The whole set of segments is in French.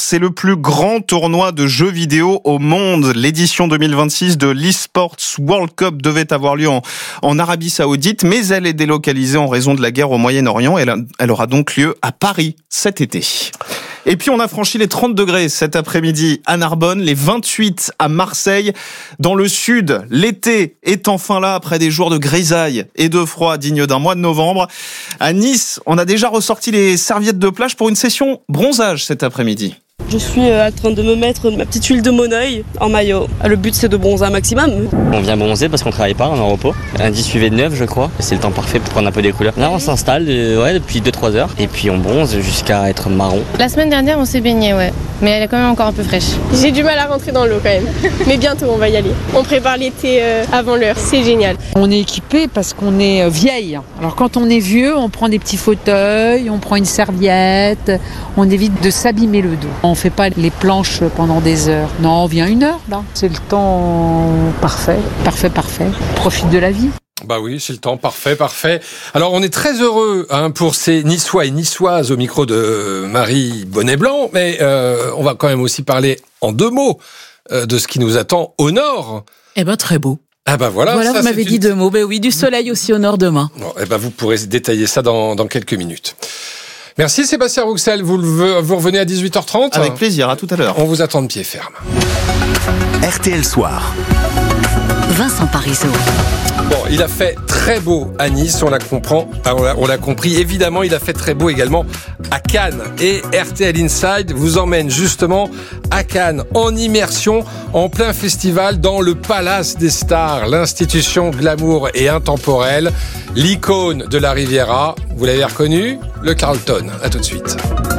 c'est le plus grand tournoi de jeux vidéo au monde. L'édition 2026 de l'eSports World Cup devait avoir lieu en Arabie Saoudite, mais elle est délocalisée en raison de la guerre au Moyen-Orient. Elle aura donc lieu à Paris cet été. Et puis on a franchi les 30 degrés cet après-midi à Narbonne, les 28 à Marseille. Dans le sud, l'été est enfin là après des jours de grisaille et de froid dignes d'un mois de novembre. À Nice, on a déjà ressorti les serviettes de plage pour une session bronzage cet après-midi. Je suis en train de me mettre ma petite huile de Moneuil en maillot. Le but, c'est de bronzer un maximum. On vient bronzer parce qu'on travaille pas, on est en repos. Lundi suivi de 9, je crois. C'est le temps parfait pour prendre un peu des couleurs. Là, on s'installe depuis 2-3 heures et puis on bronze jusqu'à être marron. La semaine dernière, on s'est baigné, ouais. Mais elle est quand même encore un peu fraîche. J'ai du mal à rentrer dans l'eau quand même. Mais bientôt, on va y aller. On prépare l'été avant l'heure. C'est génial. On est équipé parce qu'on est vieille. Alors quand on est vieux, on prend des petits fauteuils, on prend une serviette. On évite de s'abîmer le dos. On fait pas les planches pendant des heures. Non, on vient 1 heure là. C'est le temps parfait. Parfait. Profite de la vie. Bah oui, c'est le temps parfait. Alors on est très heureux pour ces Niçois et Niçoises au micro de Marie Bonnet-Blanc, mais on va quand même aussi parler en 2 mots de ce qui nous attend au nord. Eh ben très beau. Ah bah voilà, ça, vous m'avez dit 2 mots. Ben oui, du soleil aussi au nord demain. Bon, eh ben vous pourrez détailler ça dans quelques minutes. Merci Sébastien Rouxel, vous revenez à 18h30 ? Avec plaisir, à tout à l'heure. On vous attend de pied ferme. RTL Soir. Vincent Parisot. Bon, il a fait très beau à Nice, on l'a compris. Évidemment, il a fait très beau également à Cannes. Et RTL Inside vous emmène justement à Cannes, en immersion, en plein festival, dans le Palace des Stars, l'institution glamour et intemporelle, l'icône de la Riviera. Vous l'avez reconnu ? Le Carlton. À tout de suite.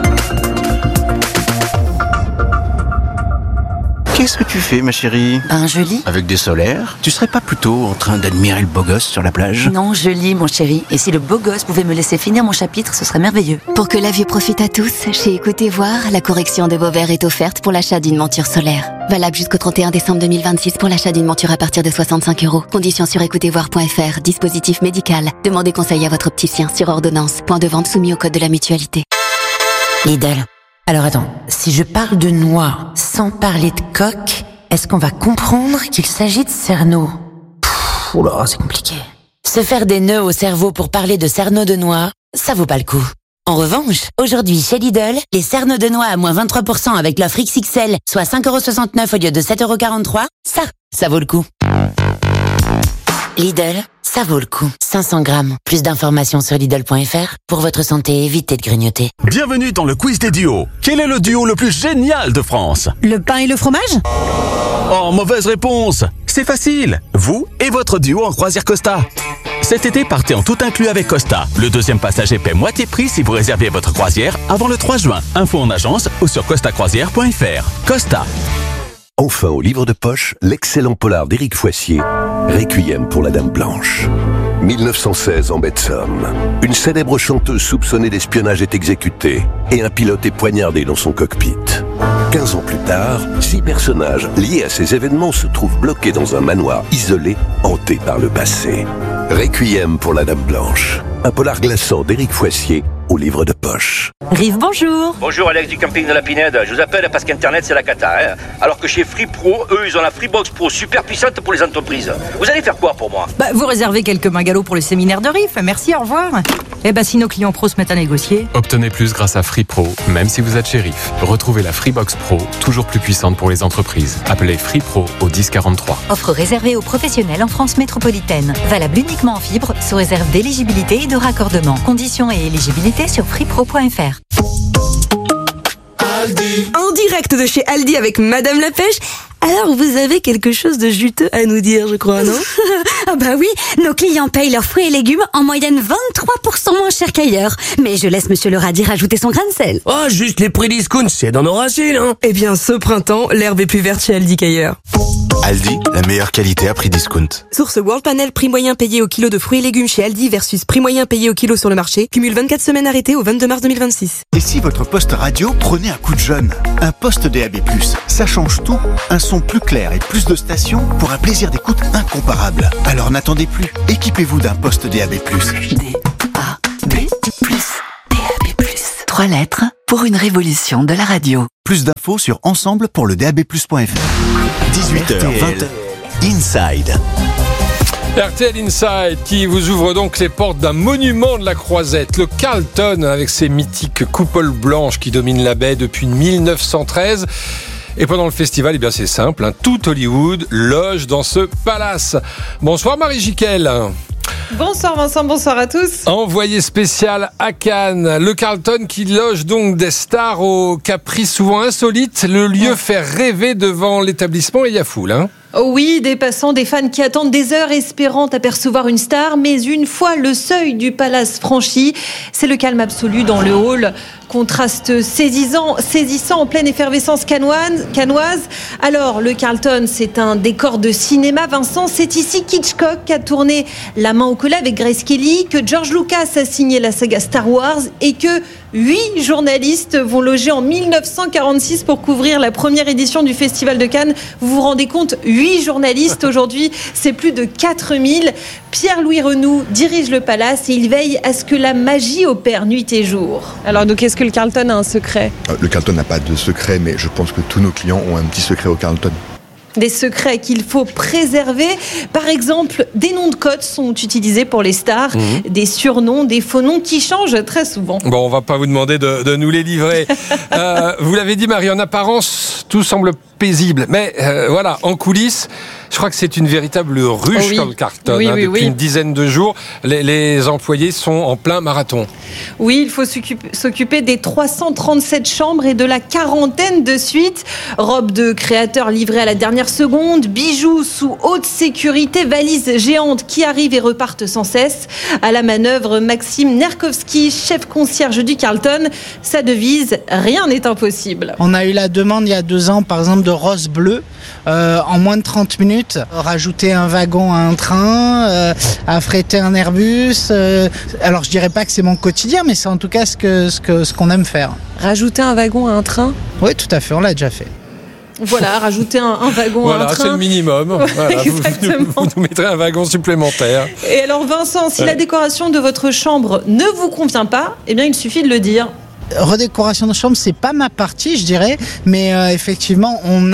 Qu'est-ce que tu fais, ma chérie ? Je lis. Avec des solaires ? Tu serais pas plutôt en train d'admirer le beau gosse sur la plage ? Non, je lis, mon chéri. Et si le beau gosse pouvait me laisser finir mon chapitre, ce serait merveilleux. Pour que la vue profite à tous, chez Écoutez Voir, la correction de vos verres est offerte pour l'achat d'une monture solaire. Valable jusqu'au 31 décembre 2026 pour l'achat d'une monture à partir de 65 €. Conditions sur écoutezvoir.fr. Dispositif médical. Demandez conseil à votre opticien sur ordonnance. Point de vente soumis au code de la mutualité. Lidl. Alors attends, si je parle de noix sans parler de coque, est-ce qu'on va comprendre qu'il s'agit de cerneau ? Oula, c'est compliqué. Se faire des nœuds au cerveau pour parler de cerneau de noix, ça vaut pas le coup. En revanche, aujourd'hui chez Lidl, les cerneaux de noix à moins 23% avec l'offre XXL, soit 5,69 € au lieu de 7,43 €, ça vaut le coup. Lidl, ça vaut le coup. 500 grammes. Plus d'informations sur Lidl.fr. Pour votre santé, évitez de grignoter. Bienvenue dans le quiz des duos. Quel est le duo le plus génial de France ? Le pain et le fromage ? Oh, mauvaise réponse. C'est facile. Vous et votre duo en croisière Costa. Cet été, partez en tout inclus avec Costa. Le 2e passager paie moitié prix si vous réservez votre croisière avant le 3 juin. Info en agence ou sur costacroisière.fr. Costa. Enfin au livre de poche, l'excellent polar d'Éric Foissier, Requiem pour la Dame Blanche. 1916 en baie de Somme. Une célèbre chanteuse soupçonnée d'espionnage est exécutée et un pilote est poignardé dans son cockpit. 15 ans plus tard, 6 personnages liés à ces événements se trouvent bloqués dans un manoir isolé, hanté par le passé. Requiem pour la Dame Blanche. Un polar glaçant d'Éric Foissier au livre de poche. Rive, bonjour. Bonjour, Alex du camping de la Pinède. Je vous appelle parce qu'Internet, c'est la cata. Alors que chez Free Pro, eux, ils ont la Freebox Pro super puissante pour les entreprises. Vous allez faire quoi pour moi ? Vous réservez quelques mingalots pour le séminaire de Rive. Merci, au revoir. Si nos clients pros se mettent à négocier. Obtenez plus grâce à Free Pro, même si vous êtes chez Rive. Retrouvez la Freebox Pro, toujours plus puissante pour les entreprises. Appelez Free Pro au 1043. Offre réservée aux professionnels en France métropolitaine. Valable uniquement en fibre, sous réserve d'éligibilité et de raccordement. Conditions et éligibilité sur freepro.fr. En direct de chez Aldi avec Madame la Pêche. Alors, vous avez quelque chose de juteux à nous dire, je crois, non ? Oui, nos clients payent leurs fruits et légumes en moyenne 23% moins cher qu'ailleurs. Mais je laisse Monsieur le radis rajouter son grain de sel. Oh, juste les prix discount, c'est dans nos racines, hein. Eh bien, ce printemps, l'herbe est plus verte chez Aldi qu'ailleurs. Aldi, la meilleure qualité à prix discount. Source World Panel, prix moyen payé au kilo de fruits et légumes chez Aldi versus prix moyen payé au kilo sur le marché. Cumule 24 semaines arrêtées au 22 mars 2026. Et si votre poste radio prenait un coup de jeune ? Un poste DAB+, ça change tout. Un son plus clair et plus de stations pour un plaisir d'écoute incomparable. Alors n'attendez plus, équipez-vous d'un poste DAB+. DAB+. 3 lettres pour une révolution de la radio. Plus d'infos sur ensemble pour le DAB+.fr. 18h, 20h, Inside. RTL Inside qui vous ouvre donc les portes d'un monument de la Croisette, le Carlton, avec ses mythiques coupoles blanches qui dominent la baie depuis 1913. Et pendant le festival, eh bien c'est simple, tout Hollywood loge dans ce palace. Bonsoir Marie Jiquel. Bonsoir Vincent, bonsoir à tous. Envoyé spécial à Cannes, le Carlton qui loge donc des stars aux caprices souvent insolites. Le lieu fait rêver devant l'établissement et il y a foule. Oui, des passants, des fans qui attendent des heures espérant apercevoir une star, mais une fois le seuil du palace franchi, c'est le calme absolu dans le hall. Contraste saisissant en pleine effervescence canoise. Alors, le Carlton, c'est un décor de cinéma, Vincent. C'est ici qu'Hitchcock a tourné La main au collet avec Grace Kelly, que George Lucas a signé la saga Star Wars et que 8 journalistes vont loger en 1946 pour couvrir la première édition du Festival de Cannes. Vous vous rendez compte, 8 journalistes aujourd'hui, c'est plus de 4000. Pierre-Louis Renoux dirige le palace et il veille à ce que la magie opère nuit et jour. Alors donc est-ce que le Carlton a un secret ? Le Carlton n'a pas de secret, mais je pense que tous nos clients ont un petit secret au Carlton. Des secrets qu'il faut préserver. Par exemple, des noms de code sont utilisés pour les stars, des surnoms, des faux noms qui changent très souvent. Bon, on va pas vous demander de nous les livrer. Vous l'avez dit Marie, en apparence, tout semble paisible. Mais voilà, en coulisses, je crois que c'est une véritable ruche dans le Carlton. Depuis une dizaine de jours, les employés sont en plein marathon. Oui, il faut s'occuper des 337 chambres et de la quarantaine de suites. Robes de créateurs livrées à la dernière seconde, bijoux sous haute sécurité, valises géantes qui arrivent et repartent sans cesse. À la manœuvre, Maxime Nerkowski, chef concierge du Carlton. Sa devise, rien n'est impossible. On a eu la demande il y a 2 ans, par exemple, de rose bleue. En moins de 30 minutes, rajouter un wagon à un train, affréter un Airbus. Alors je dirais pas que c'est mon quotidien, mais c'est en tout cas ce qu'on aime faire. Rajouter un wagon à un train ? Oui, tout à fait, on l'a déjà fait. Voilà, rajouter un wagon à un train. Voilà, c'est le minimum. Voilà, vous nous mettrez un wagon supplémentaire. Et alors Vincent, si la décoration de votre chambre ne vous convient pas, eh bien il suffit de le dire. Redécoration de chambre, c'est pas ma partie, je dirais, mais effectivement, on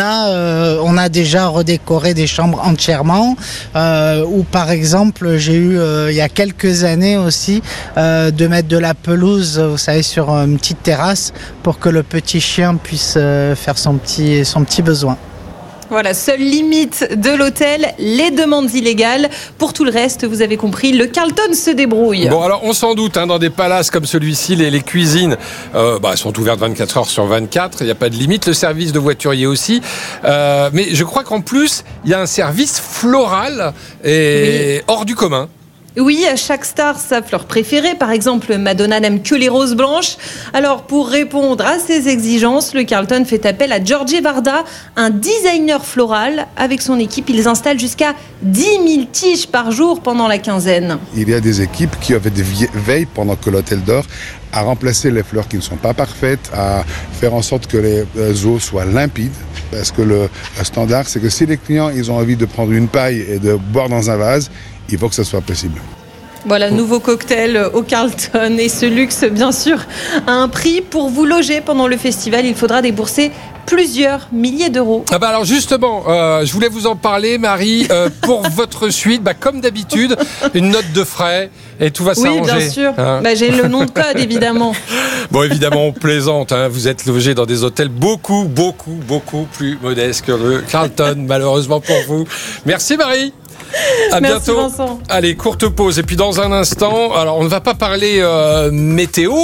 a déjà redécoré des chambres entièrement. Ou par exemple, j'ai eu il y a quelques années aussi de mettre de la pelouse, vous savez, sur une petite terrasse pour que le petit chien puisse faire son petit besoin. Voilà, seule limite de l'hôtel, les demandes illégales. Pour tout le reste, vous avez compris, le Carlton se débrouille. Bon, alors on s'en doute, dans des palaces comme celui-ci, les cuisines sont ouvertes 24 heures sur 24, il n'y a pas de limite. Le service de voiturier aussi. Mais je crois qu'en plus, il y a un service floral et hors du commun. Oui, à chaque star, sa fleur préférée. Par exemple, Madonna n'aime que les roses blanches. Alors, pour répondre à ces exigences, le Carlton fait appel à Giorgi Varda, un designer floral. Avec son équipe, ils installent jusqu'à 10 000 tiges par jour pendant la quinzaine. Il y a des équipes qui veillent pendant que l'hôtel dort à remplacer les fleurs qui ne sont pas parfaites, à faire en sorte que les eaux soient limpides. Parce que le standard, c'est que si les clients ils ont envie de prendre une paille et de boire dans un vase, il faut que ce soit possible. Voilà, nouveau cocktail au Carlton. Et ce luxe, bien sûr, a un prix. Pour vous loger pendant le festival, il faudra débourser plusieurs milliers d'euros. Ah bah alors justement, je voulais vous en parler, Marie. Pour votre suite, comme d'habitude, une note de frais et tout va s'arranger. Oui, bien sûr. J'ai le nom de code, évidemment. Bon, évidemment, on plaisante. Vous êtes logé dans des hôtels beaucoup plus modestes que le Carlton, malheureusement pour vous. Merci, Marie. À Merci bientôt. Vincent. Allez, courte pause. Et puis dans un instant, alors on ne va pas parler météo,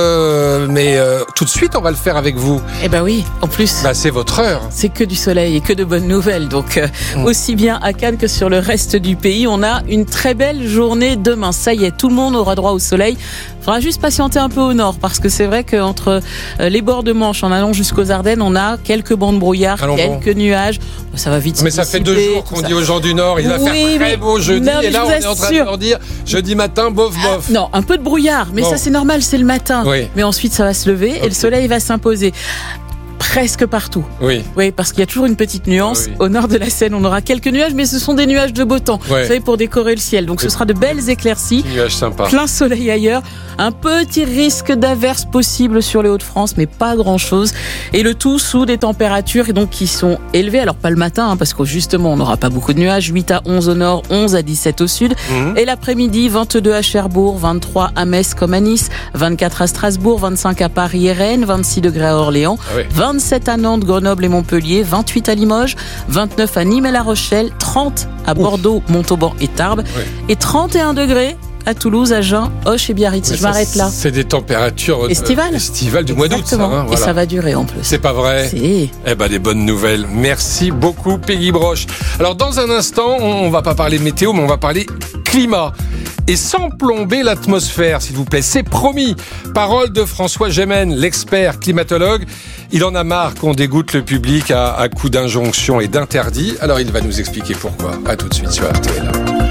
mais tout de suite on va le faire avec vous. Eh ben oui, en plus. C'est votre heure. C'est que du soleil et que de bonnes nouvelles. Donc aussi bien à Cannes que sur le reste du pays, on a une très belle journée demain. Ça y est, tout le monde aura droit au soleil. Il faudra juste patienter un peu au nord parce que c'est vrai qu'entre les bords de Manche en allant jusqu'aux Ardennes, on a quelques bancs de brouillard, quelques nuages. Ça va vite. Mais ça fait 2 jours qu'on dit aux gens du nord, il va faire très beau jeudi. Et là, on est en train de leur dire jeudi matin, bof. Non, un peu de brouillard, mais ça c'est normal, c'est le matin. Oui. Mais ensuite, ça va se lever et le soleil va s'imposer. presque partout. Oui. Oui, parce qu'il y a toujours une petite nuance. Oui. Au nord de la Seine, on aura quelques nuages, mais ce sont des nuages de beau temps. Ouais. Vous savez, pour décorer le ciel. Donc ce sera de belles éclaircies. Nuages sympas. Plein soleil ailleurs. Un petit risque d'averse possible sur les Hauts-de-France, mais pas grand-chose. Et le tout sous des températures et donc qui sont élevées. Alors pas le matin, parce que justement, on n'aura pas beaucoup de nuages. 8 à 11 au nord, 11 à 17 au sud. Et l'après-midi, 22 à Cherbourg, 23 à Metz comme à Nice, 24 à Strasbourg, 25 à Paris et Rennes, 26 degrés à Orléans, 27 à Nantes, Grenoble et Montpellier, 28 à Limoges, 29 à Nîmes et La Rochelle, 30 à Bordeaux, Montauban et Tarbes, et 31 degrés à Toulouse, Agen, Auch et Biarritz. Mais je m'arrête là. C'est des températures estivales du mois d'août. Ça, Exactement. Et ça va durer en plus. C'est pas vrai? Si. Eh ben, des bonnes nouvelles. Merci beaucoup, Peggy Broche. Alors, dans un instant, on va pas parler météo, mais on va parler climat. Et sans plomber l'atmosphère, s'il vous plaît. C'est promis. Parole de François Gémen, l'expert climatologue. Il en a marre qu'on dégoûte le public à coups d'injonctions et d'interdits. Alors, il va nous expliquer pourquoi. À tout de suite sur RTL.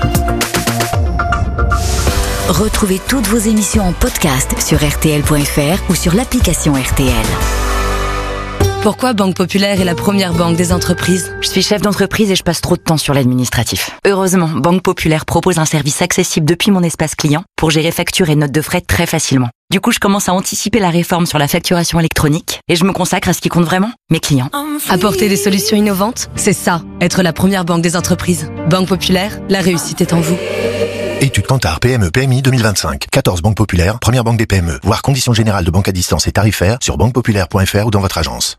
Retrouvez toutes vos émissions en podcast sur RTL.fr ou sur l'application RTL. Pourquoi Banque Populaire est la première banque des entreprises? Je suis chef d'entreprise et je passe trop de temps sur l'administratif. Heureusement, Banque Populaire propose un service accessible depuis mon espace client pour gérer factures et notes de frais très facilement. Du coup, je commence à anticiper la réforme sur la facturation électronique et je me consacre à ce qui compte vraiment, mes clients. Apporter des solutions innovantes, c'est ça, être la première banque des entreprises. Banque Populaire, la réussite est en vous. Étude Kantar PME PMI 2025. 14 banques populaires, première banque des PME. Voir conditions générales de banque à distance et tarifaires sur banquepopulaire.fr ou dans votre agence.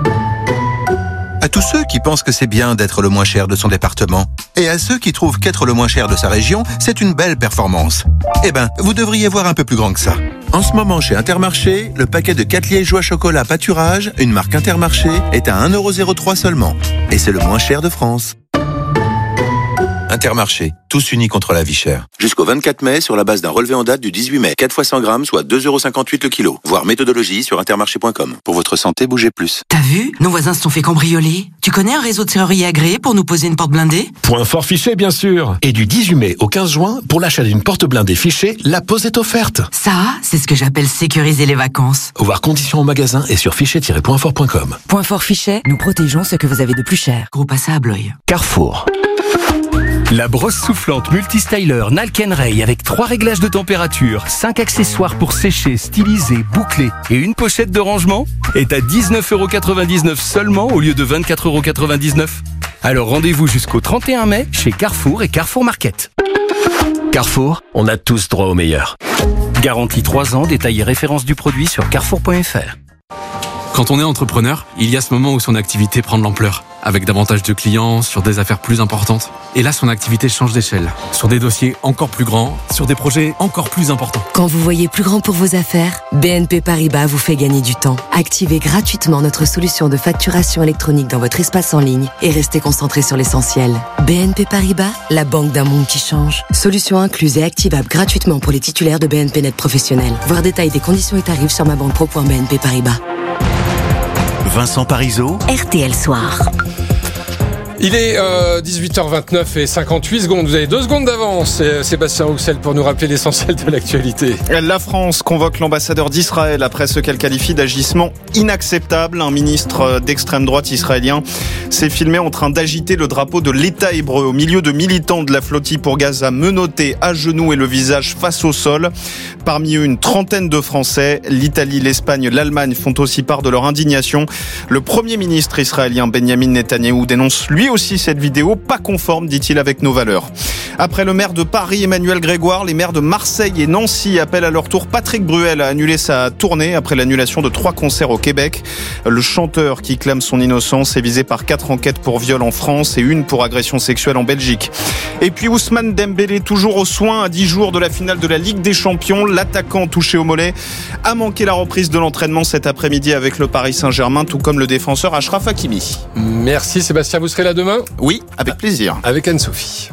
À tous ceux qui pensent que c'est bien d'être le moins cher de son département, et à ceux qui trouvent qu'être le moins cher de sa région, c'est une belle performance. Eh ben, vous devriez voir un peu plus grand que ça. En ce moment, chez Intermarché, le paquet de 4 liégeois chocolat pâturage, une marque Intermarché, est à 1,03€ seulement. Et c'est le moins cher de France. Intermarché, tous unis contre la vie chère. Jusqu'au 24 mai, sur la base d'un relevé en date du 18 mai. 4 fois 100 grammes, soit 2,58€ le kilo. Voir méthodologie sur intermarché.com. Pour votre santé, bougez plus. T'as vu? Nos voisins se sont fait cambrioler. Tu connais un réseau de serruriers agréé pour nous poser une porte blindée? Point fort Fichet, bien sûr. Et du 18 mai au 15 juin, pour l'achat d'une porte blindée Fichet, la pose est offerte. Ça, c'est ce que j'appelle sécuriser les vacances. Voir conditions au magasin et sur fichet-pointfort.com. Point fort Fichet, nous protégeons ce que vous avez de plus cher. Groupe Assa à Blois. Carrefour. La brosse soufflante multistyler Nalken-Ray avec 3 réglages de température, 5 accessoires pour sécher, styliser, boucler et une pochette de rangement est à 19,99€ seulement au lieu de 24,99€. Alors rendez-vous jusqu'au 31 mai chez Carrefour et Carrefour Market. Carrefour, on a tous droit au meilleur. Garantie 3 ans, détail et référence du produit sur carrefour.fr. Quand on est entrepreneur, il y a ce moment où son activité prend de l'ampleur, avec davantage de clients, sur des affaires plus importantes. Et là, son activité change d'échelle, sur des dossiers encore plus grands, sur des projets encore plus importants. Quand vous voyez plus grand pour vos affaires, BNP Paribas vous fait gagner du temps. Activez gratuitement notre solution de facturation électronique dans votre espace en ligne et restez concentré sur l'essentiel. BNP Paribas, la banque d'un monde qui change. Solution incluse et activable gratuitement pour les titulaires de BNP Net Professionnel. Voir détail des conditions et tarifs sur mabanquepro.bnp Paribas. Vincent Parisot, RTL Soir. Il est 18h29 et 58 secondes. Vous avez 2 secondes d'avance, Sébastien Roussel, pour nous rappeler l'essentiel de l'actualité. La France convoque l'ambassadeur d'Israël après ce qu'elle qualifie d'agissement inacceptable. Un ministre d'extrême droite israélien s'est filmé en train d'agiter le drapeau de l'État hébreu au milieu de militants de la flottille pour Gaza menottés à genoux et le visage face au sol. Parmi eux, une trentaine de Français. L'Italie, l'Espagne, l'Allemagne font aussi part de leur indignation. Le Premier ministre israélien Benjamin Netanyahou dénonce lui aussi cette vidéo, pas conforme, dit-il, avec nos valeurs. Après le maire de Paris, Emmanuel Grégoire, les maires de Marseille et Nancy appellent à leur tour Patrick Bruel à annuler sa tournée après l'annulation de 3 concerts au Québec. Le chanteur qui clame son innocence est visé par 4 enquêtes pour viol en France et 1 pour agression sexuelle en Belgique. Et puis Ousmane Dembélé, toujours aux soins à 10 jours de la finale de la Ligue des Champions. L'attaquant touché au mollet a manqué la reprise de l'entraînement cet après-midi avec le Paris Saint-Germain, tout comme le défenseur Achraf Hakimi. Merci Sébastien, vous serez là demain? Oui, avec plaisir. Avec Anne-Sophie.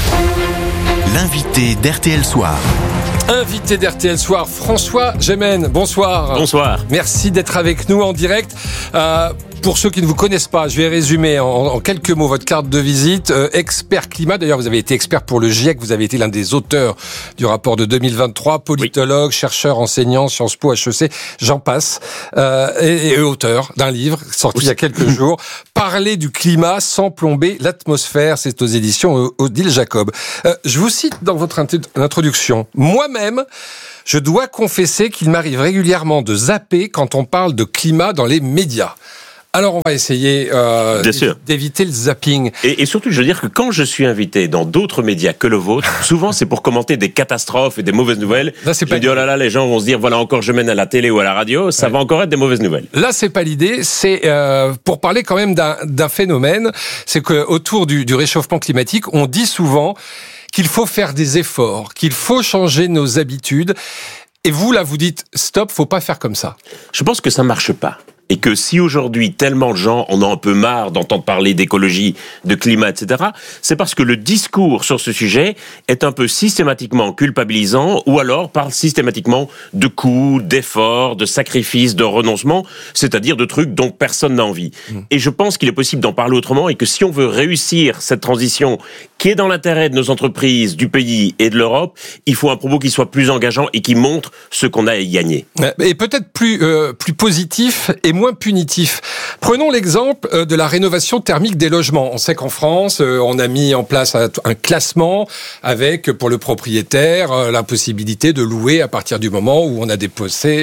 L'invité d'RTL Soir. Invité d'RTL Soir, François Gémen. Bonsoir. Bonsoir. Merci d'être avec nous en direct. pour ceux qui ne vous connaissent pas, je vais résumer en quelques mots votre carte de visite. Expert climat, d'ailleurs vous avez été expert pour le GIEC, vous avez été l'un des auteurs du rapport de 2023, politologue, chercheur, enseignant, Sciences Po, HEC, j'en passe, et auteur d'un livre sorti il y a quelques jours, Parler du climat sans plomber l'atmosphère, c'est aux éditions Odile Jacob. Je vous cite dans votre introduction, moi-même, je dois confesser qu'il m'arrive régulièrement de zapper quand on parle de climat dans les médias. Alors, on va essayer d'éviter le zapping. Et surtout, je veux dire que quand je suis invité dans d'autres médias que le vôtre, souvent c'est pour commenter des catastrophes et des mauvaises nouvelles. Là, c'est pas oh là là, les gens vont se dire, voilà encore je mène à la télé ou à la radio, ça va encore être des mauvaises nouvelles. Là, c'est pas l'idée, c'est pour parler quand même d'un phénomène, c'est qu'autour du réchauffement climatique, on dit souvent qu'il faut faire des efforts, qu'il faut changer nos habitudes. Et vous, là, vous dites, stop, faut pas faire comme ça. Je pense que ça marche pas. Et que si aujourd'hui, tellement de gens en ont un peu marre d'entendre parler d'écologie, de climat, etc., c'est parce que le discours sur ce sujet est un peu systématiquement culpabilisant ou alors parle systématiquement de coûts, d'efforts, de sacrifices, de renoncements, c'est-à-dire de trucs dont personne n'a envie. Et je pense qu'il est possible d'en parler autrement et que si on veut réussir cette transition qui est dans l'intérêt de nos entreprises, du pays et de l'Europe, il faut un propos qui soit plus engageant et qui montre ce qu'on a à y gagner. Et peut-être plus positif et moins punitif. Prenons l'exemple de la rénovation thermique des logements. On sait qu'en France, on a mis en place un classement avec, pour le propriétaire, la possibilité de louer à partir du moment où on a dépassé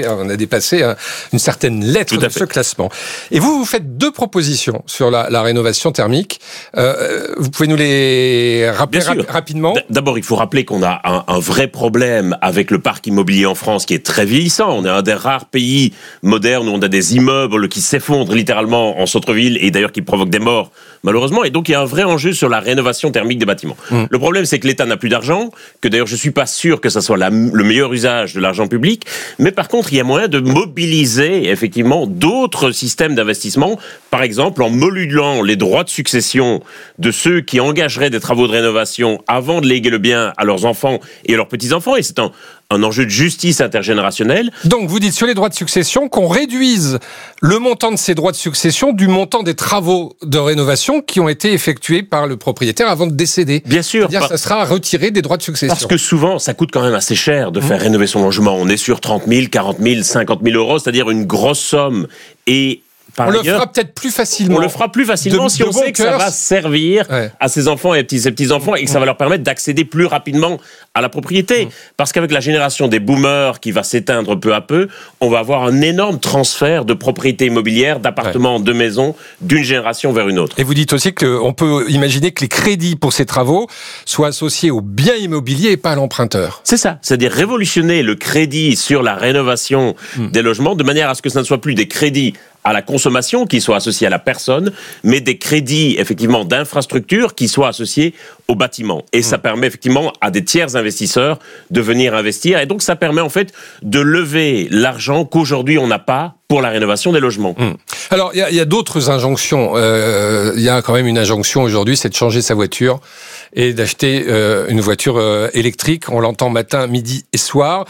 une certaine lettre de ce classement. Et vous faites 2 propositions sur la rénovation thermique. Vous pouvez nous les rappeler rapidement? D'abord, il faut rappeler qu'on a un vrai problème avec le parc immobilier en France qui est très vieillissant. On est un des rares pays modernes où on a des immeubles qui s'effondrent littéralement en centre-ville et d'ailleurs qui provoquent des morts malheureusement, et donc il y a un vrai enjeu sur la rénovation thermique des bâtiments. Le problème, c'est que l'État n'a plus d'argent, que d'ailleurs je suis pas sûr que ça soit le meilleur usage de l'argent public, mais par contre il y a moyen de mobiliser effectivement d'autres systèmes d'investissement, par exemple en modulant les droits de succession de ceux qui engageraient des travaux de rénovation avant de léguer le bien à leurs enfants et à leurs petits-enfants, et c'est un enjeu de justice intergénérationnelle. Donc vous dites sur les droits de succession qu'on réduise le montant de ces droits de succession du montant des travaux de rénovation qui ont été effectués par le propriétaire avant de décéder. Bien sûr. C'est-à-dire que ça sera retiré des droits de succession. Parce que souvent, ça coûte quand même assez cher de faire rénover son logement. On est sur 30 000, 40 000, 50 000 euros, c'est-à-dire une grosse somme. Et on le fera peut-être plus facilement. On le fera plus facilement si on sait que ça va servir à ses enfants et ses petits-enfants et que ça va leur permettre d'accéder plus rapidement à la propriété. Parce qu'avec la génération des boomers qui va s'éteindre peu à peu, on va avoir un énorme transfert de propriété immobilière, d'appartements, de maisons, d'une génération vers une autre. Et vous dites aussi qu'on peut imaginer que les crédits pour ces travaux soient associés au bien immobilier et pas à l'emprunteur. C'est ça. C'est-à-dire révolutionner le crédit sur la rénovation des logements de manière à ce que ce ne soit plus des crédits à la consommation qui soient associés à la personne, mais des crédits effectivement d'infrastructures qui soient associés au bâtiment. Et ça permet effectivement à des tiers investisseurs de venir investir. Et donc ça permet en fait de lever l'argent qu'aujourd'hui on n'a pas pour la rénovation des logements. Alors il y a d'autres injonctions. Il y a quand même une injonction aujourd'hui, c'est de changer sa voiture et d'acheter une voiture électrique. On l'entend matin, midi et soir.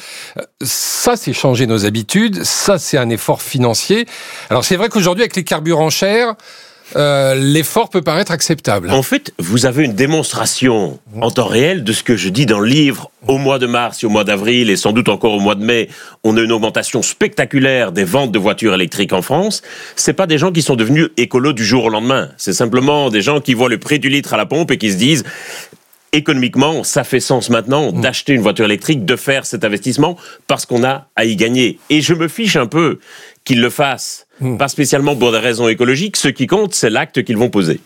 Ça, c'est changer nos habitudes. Ça, c'est un effort financier. Alors c'est vrai qu'aujourd'hui, avec les carburants chers, l'effort peut paraître acceptable. En fait, vous avez une démonstration en temps réel de ce que je dis dans le livre. Au mois de mars et au mois d'avril, et sans doute encore au mois de mai, on a une augmentation spectaculaire des ventes de voitures électriques en France. C'est pas des gens qui sont devenus écolos du jour au lendemain. C'est simplement des gens qui voient le prix du litre à la pompe et qui se disent... économiquement, ça fait sens maintenant d'acheter une voiture électrique, de faire cet investissement parce qu'on a à y gagner. Et je me fiche un peu qu'ils le fassent, pas spécialement pour des raisons écologiques. Ce qui compte, c'est l'acte qu'ils vont poser.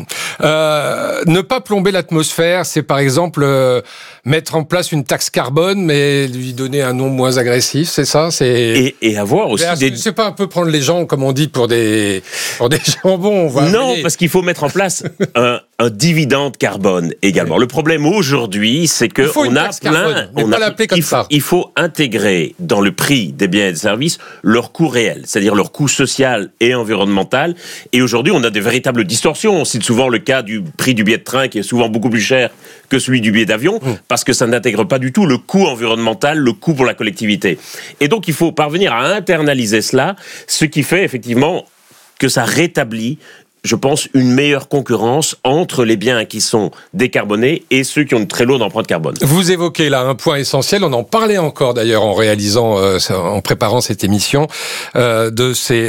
Ne pas plomber l'atmosphère, c'est par exemple mettre en place une taxe carbone, mais lui donner un nom moins agressif, c'est ça? Et avoir aussi c'est pas un peu prendre les gens, comme on dit, pour des jambons? Non, parce qu'il faut mettre en place un dividende carbone également. Le problème aujourd'hui, c'est que on a plein... Il faut intégrer dans le prix des biens et des services leur coût réel, c'est-à-dire leur coût social et environnemental. Et aujourd'hui, on a des véritables distorsions. On cite souvent le cas du prix du billet de train qui est souvent beaucoup plus cher que celui du billet d'avion, parce que ça n'intègre pas du tout le coût environnemental, le coût pour la collectivité. Et donc, il faut parvenir à internaliser cela, ce qui fait effectivement que ça rétablit, je pense, une meilleure concurrence entre les biens qui sont décarbonés et ceux qui ont une très lourde empreinte carbone. Vous évoquez là un point essentiel, on en parlait encore d'ailleurs en réalisant, en préparant cette émission, de ces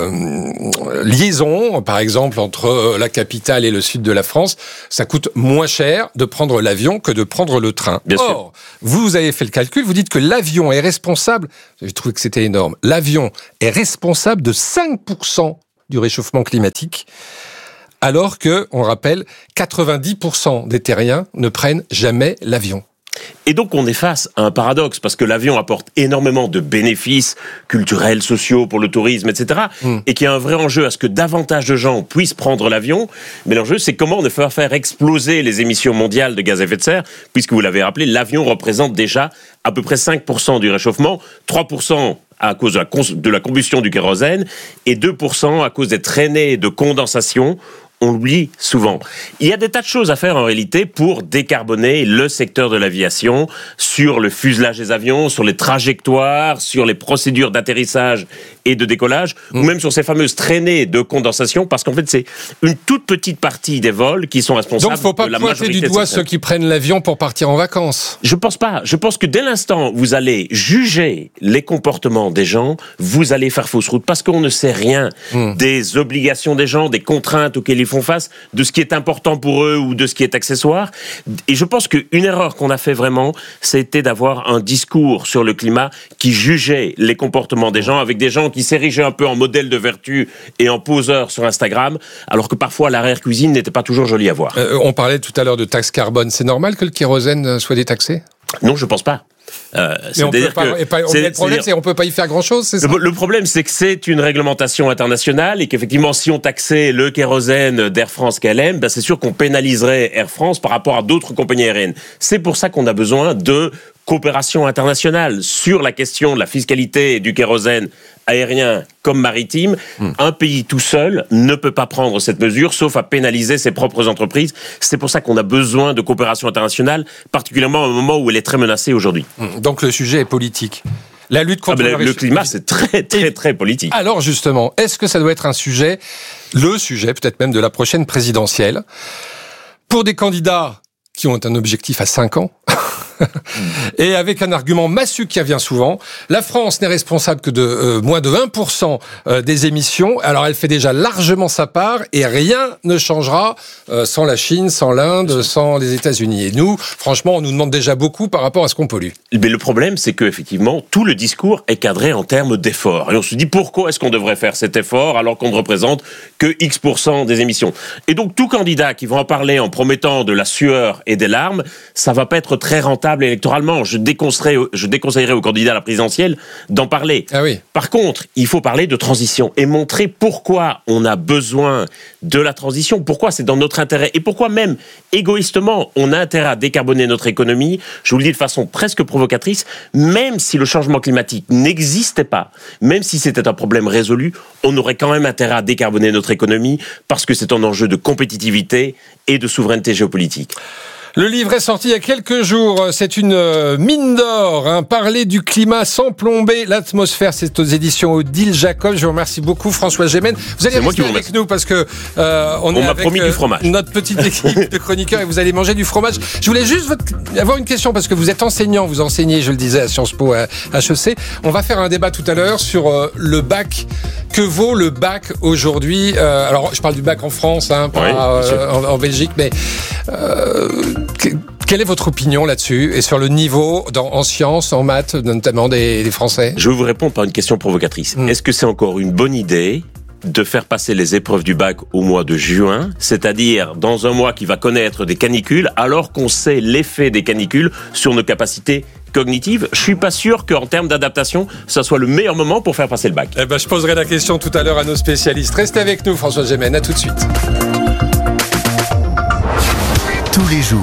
liaisons, par exemple, entre la capitale et le sud de la France. Ça coûte moins cher de prendre l'avion que de prendre le train. Bien Or, sûr. vous avez fait le calcul, vous dites que l'avion est responsable, j'ai trouvé que c'était énorme, l'avion est responsable de 5% du réchauffement climatique, alors que, on rappelle, 90% des terriens ne prennent jamais l'avion. Et donc on est face à un paradoxe, parce que l'avion apporte énormément de bénéfices culturels, sociaux, pour le tourisme, etc. Et qu'il y a un vrai enjeu à ce que davantage de gens puissent prendre l'avion. Mais l'enjeu, c'est comment on va faire exploser les émissions mondiales de gaz à effet de serre, puisque vous l'avez rappelé, l'avion représente déjà à peu près 5% du réchauffement, 3% à cause de la combustion du kérosène, et 2% à cause des traînées de condensation. On l'oublie souvent. Il y a des tas de choses à faire en réalité pour décarboner le secteur de l'aviation, sur le fuselage des avions, sur les trajectoires, sur les procédures d'atterrissage et de décollage, ou même sur ces fameuses traînées de condensation, parce qu'en fait c'est une toute petite partie des vols qui sont responsables de la majorité. Donc il ne faut pas pointer du doigt ceux qui prennent l'avion pour partir en vacances. Je pense pas. Je pense que dès l'instant où vous allez juger les comportements des gens, vous allez faire fausse route, parce qu'on ne sait rien des obligations des gens, des contraintes auxquelles ils font face, de ce qui est important pour eux ou de ce qui est accessoire. Et je pense qu'une erreur qu'on a fait vraiment, c'était d'avoir un discours sur le climat qui jugeait les comportements des gens, avec des gens qui s'érigeaient un peu en modèle de vertu et en poseurs sur Instagram, alors que parfois l'arrière-cuisine n'était pas toujours jolie à voir. On parlait tout à l'heure de taxe carbone. C'est normal que le kérosène soit détaxé ? Non, je pense pas. Mais on peut pas, le problème, c'est qu'on ne peut pas y faire grand-chose, c'est ça ? Le problème, c'est que c'est une réglementation internationale et qu'effectivement, si on taxait le kérosène d'Air France KLM, ben c'est sûr qu'on pénaliserait Air France par rapport à d'autres compagnies aériennes. C'est pour ça qu'on a besoin de coopération internationale sur la question de la fiscalité du kérosène aérien comme maritime. Un pays tout seul ne peut pas prendre cette mesure, sauf à pénaliser ses propres entreprises. C'est pour ça qu'on a besoin de coopération internationale, particulièrement à un moment où elle est très menacée aujourd'hui. Donc le sujet est politique. La lutte contre le climat, c'est très, très, très politique. Alors justement, est-ce que ça doit être le sujet peut-être même de la prochaine présidentielle, pour des candidats qui ont un objectif à 5 ans et avec un argument massu qui revient souvent, la France n'est responsable que de moins de 1% des émissions, alors elle fait déjà largement sa part et rien ne changera sans la Chine, sans l'Inde, sans les États-Unis. Et nous, franchement, on nous demande déjà beaucoup par rapport à ce qu'on pollue. Mais le problème, c'est qu'effectivement, tout le discours est cadré en termes d'efforts. Et on se dit, pourquoi est-ce qu'on devrait faire cet effort alors qu'on ne représente que X% des émissions ? Et donc, tout candidat qui va en parler en promettant de la sueur et des larmes, ça va pas être très rentable électoralement. Je déconseillerais aux candidats à la présidentielle d'en parler. Ah oui. Par contre, il faut parler de transition et montrer pourquoi on a besoin de la transition, pourquoi c'est dans notre intérêt et pourquoi même égoïstement on a intérêt à décarboner notre économie. Je vous le dis de façon presque provocatrice, même si le changement climatique n'existait pas, même si c'était un problème résolu, on aurait quand même intérêt à décarboner notre économie parce que c'est un enjeu de compétitivité et de souveraineté géopolitique. Le livre est sorti il y a quelques jours. C'est une mine d'or. Parler du climat sans plomber l'atmosphère. C'est aux éditions Odile Jacob. Je vous remercie beaucoup, François Gémen. Vous allez rester avec nous parce que on est m'a avec promis du fromage. Notre petite équipe de chroniqueurs et vous allez manger du fromage. Je voulais juste avoir une question parce que vous êtes enseignant. Vous enseignez, je le disais, à Sciences Po à HEC. On va faire un débat tout à l'heure sur le bac. Que vaut le bac aujourd'hui ? Alors, je parle du bac en France, pas en Belgique, mais quelle est votre opinion là-dessus et sur le niveau en sciences, en maths, notamment des Français ? Je vais vous répondre par une question provocatrice. Est-ce que c'est encore une bonne idée de faire passer les épreuves du bac au mois de juin, c'est-à-dire dans un mois qui va connaître des canicules, alors qu'on sait l'effet des canicules sur nos capacités cognitives? Je suis pas sûr qu'en termes d'adaptation, ça soit le meilleur moment pour faire passer le bac. Je poserai la question tout à l'heure à nos spécialistes. Restez avec nous, François Gémen. À tout de suite. Tous les jours,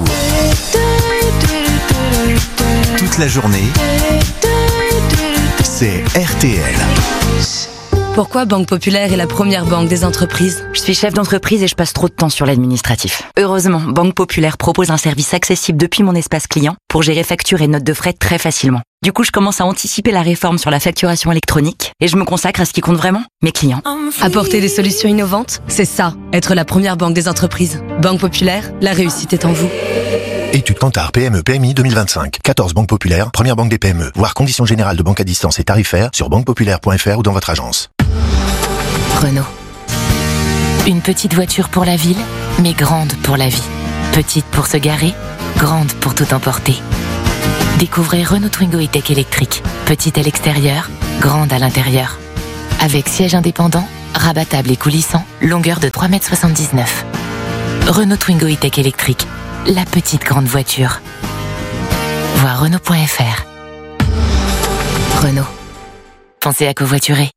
toute la journée, c'est RTL. Pourquoi Banque Populaire est la première banque des entreprises? Je suis chef d'entreprise et je passe trop de temps sur l'administratif. Heureusement, Banque Populaire propose un service accessible depuis mon espace client pour gérer factures et notes de frais très facilement. Du coup, je commence à anticiper la réforme sur la facturation électronique et je me consacre à ce qui compte vraiment, mes clients. Apporter des solutions innovantes, c'est ça, être la première banque des entreprises. Banque Populaire, la réussite est en vous. Étude Kantar PME PMI 2025. 14 banques populaires, première banque des PME. Voir conditions générales de banque à distance et tarifaires sur banquepopulaire.fr ou dans votre agence. Renault. Une petite voiture pour la ville, mais grande pour la vie. Petite pour se garer, grande pour tout emporter. Découvrez Renault Twingo E-Tech électrique. Petite à l'extérieur, grande à l'intérieur. Avec siège indépendant, rabattable et coulissant, longueur de 3,79 m. Renault Twingo E-Tech électrique. La petite grande voiture. Voir Renault.fr. Renault. Pensez à covoiturer.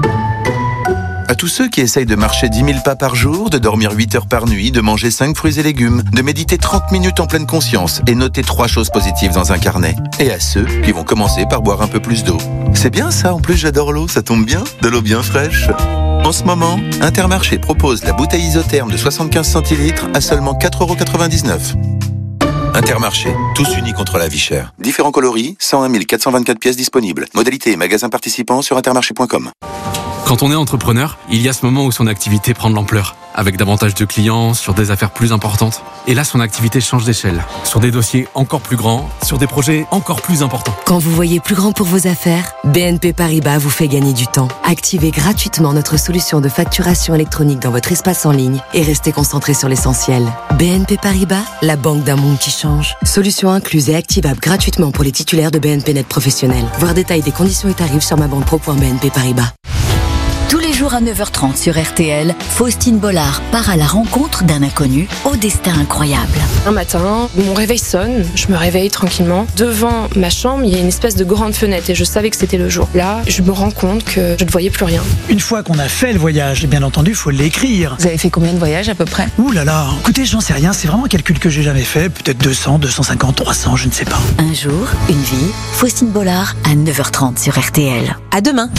À tous ceux qui essayent de marcher 10 000 pas par jour, de dormir 8 heures par nuit, de manger 5 fruits et légumes, de méditer 30 minutes en pleine conscience et noter 3 choses positives dans un carnet. Et à ceux qui vont commencer par boire un peu plus d'eau. C'est bien ça, en plus j'adore l'eau, ça tombe bien, de l'eau bien fraîche. En ce moment, Intermarché propose la bouteille isotherme de 75 centilitres à seulement 4,99 €. Intermarché, tous unis contre la vie chère. Différents coloris, 101 424 pièces disponibles. Modalité et magasins participants sur intermarché.com. Quand on est entrepreneur, il y a ce moment où son activité prend de l'ampleur, avec davantage de clients, sur des affaires plus importantes. Et là, son activité change d'échelle, sur des dossiers encore plus grands, sur des projets encore plus importants. Quand vous voyez plus grand pour vos affaires, BNP Paribas vous fait gagner du temps. Activez gratuitement notre solution de facturation électronique dans votre espace en ligne et restez concentré sur l'essentiel. BNP Paribas, la banque d'un monde qui change. Solution incluse et activable gratuitement pour les titulaires de BNP Net Professionnel. Voir détail des conditions et tarifs sur mabanpro.bnp Paribas. Tous les jours à 9h30 sur RTL, Faustine Bollard part à la rencontre d'un inconnu au destin incroyable. Un matin, mon réveil sonne, je me réveille tranquillement. Devant ma chambre, il y a une espèce de grande fenêtre et je savais que c'était le jour. Là, je me rends compte que je ne voyais plus rien. Une fois qu'on a fait le voyage, bien entendu, il faut l'écrire. Vous avez fait combien de voyages à peu près? Ouh là là, écoutez, j'en sais rien, c'est vraiment un calcul que j'ai jamais fait. Peut-être 200, 250, 300, je ne sais pas. Un jour, une vie, Faustine Bollard à 9h30 sur RTL. À demain.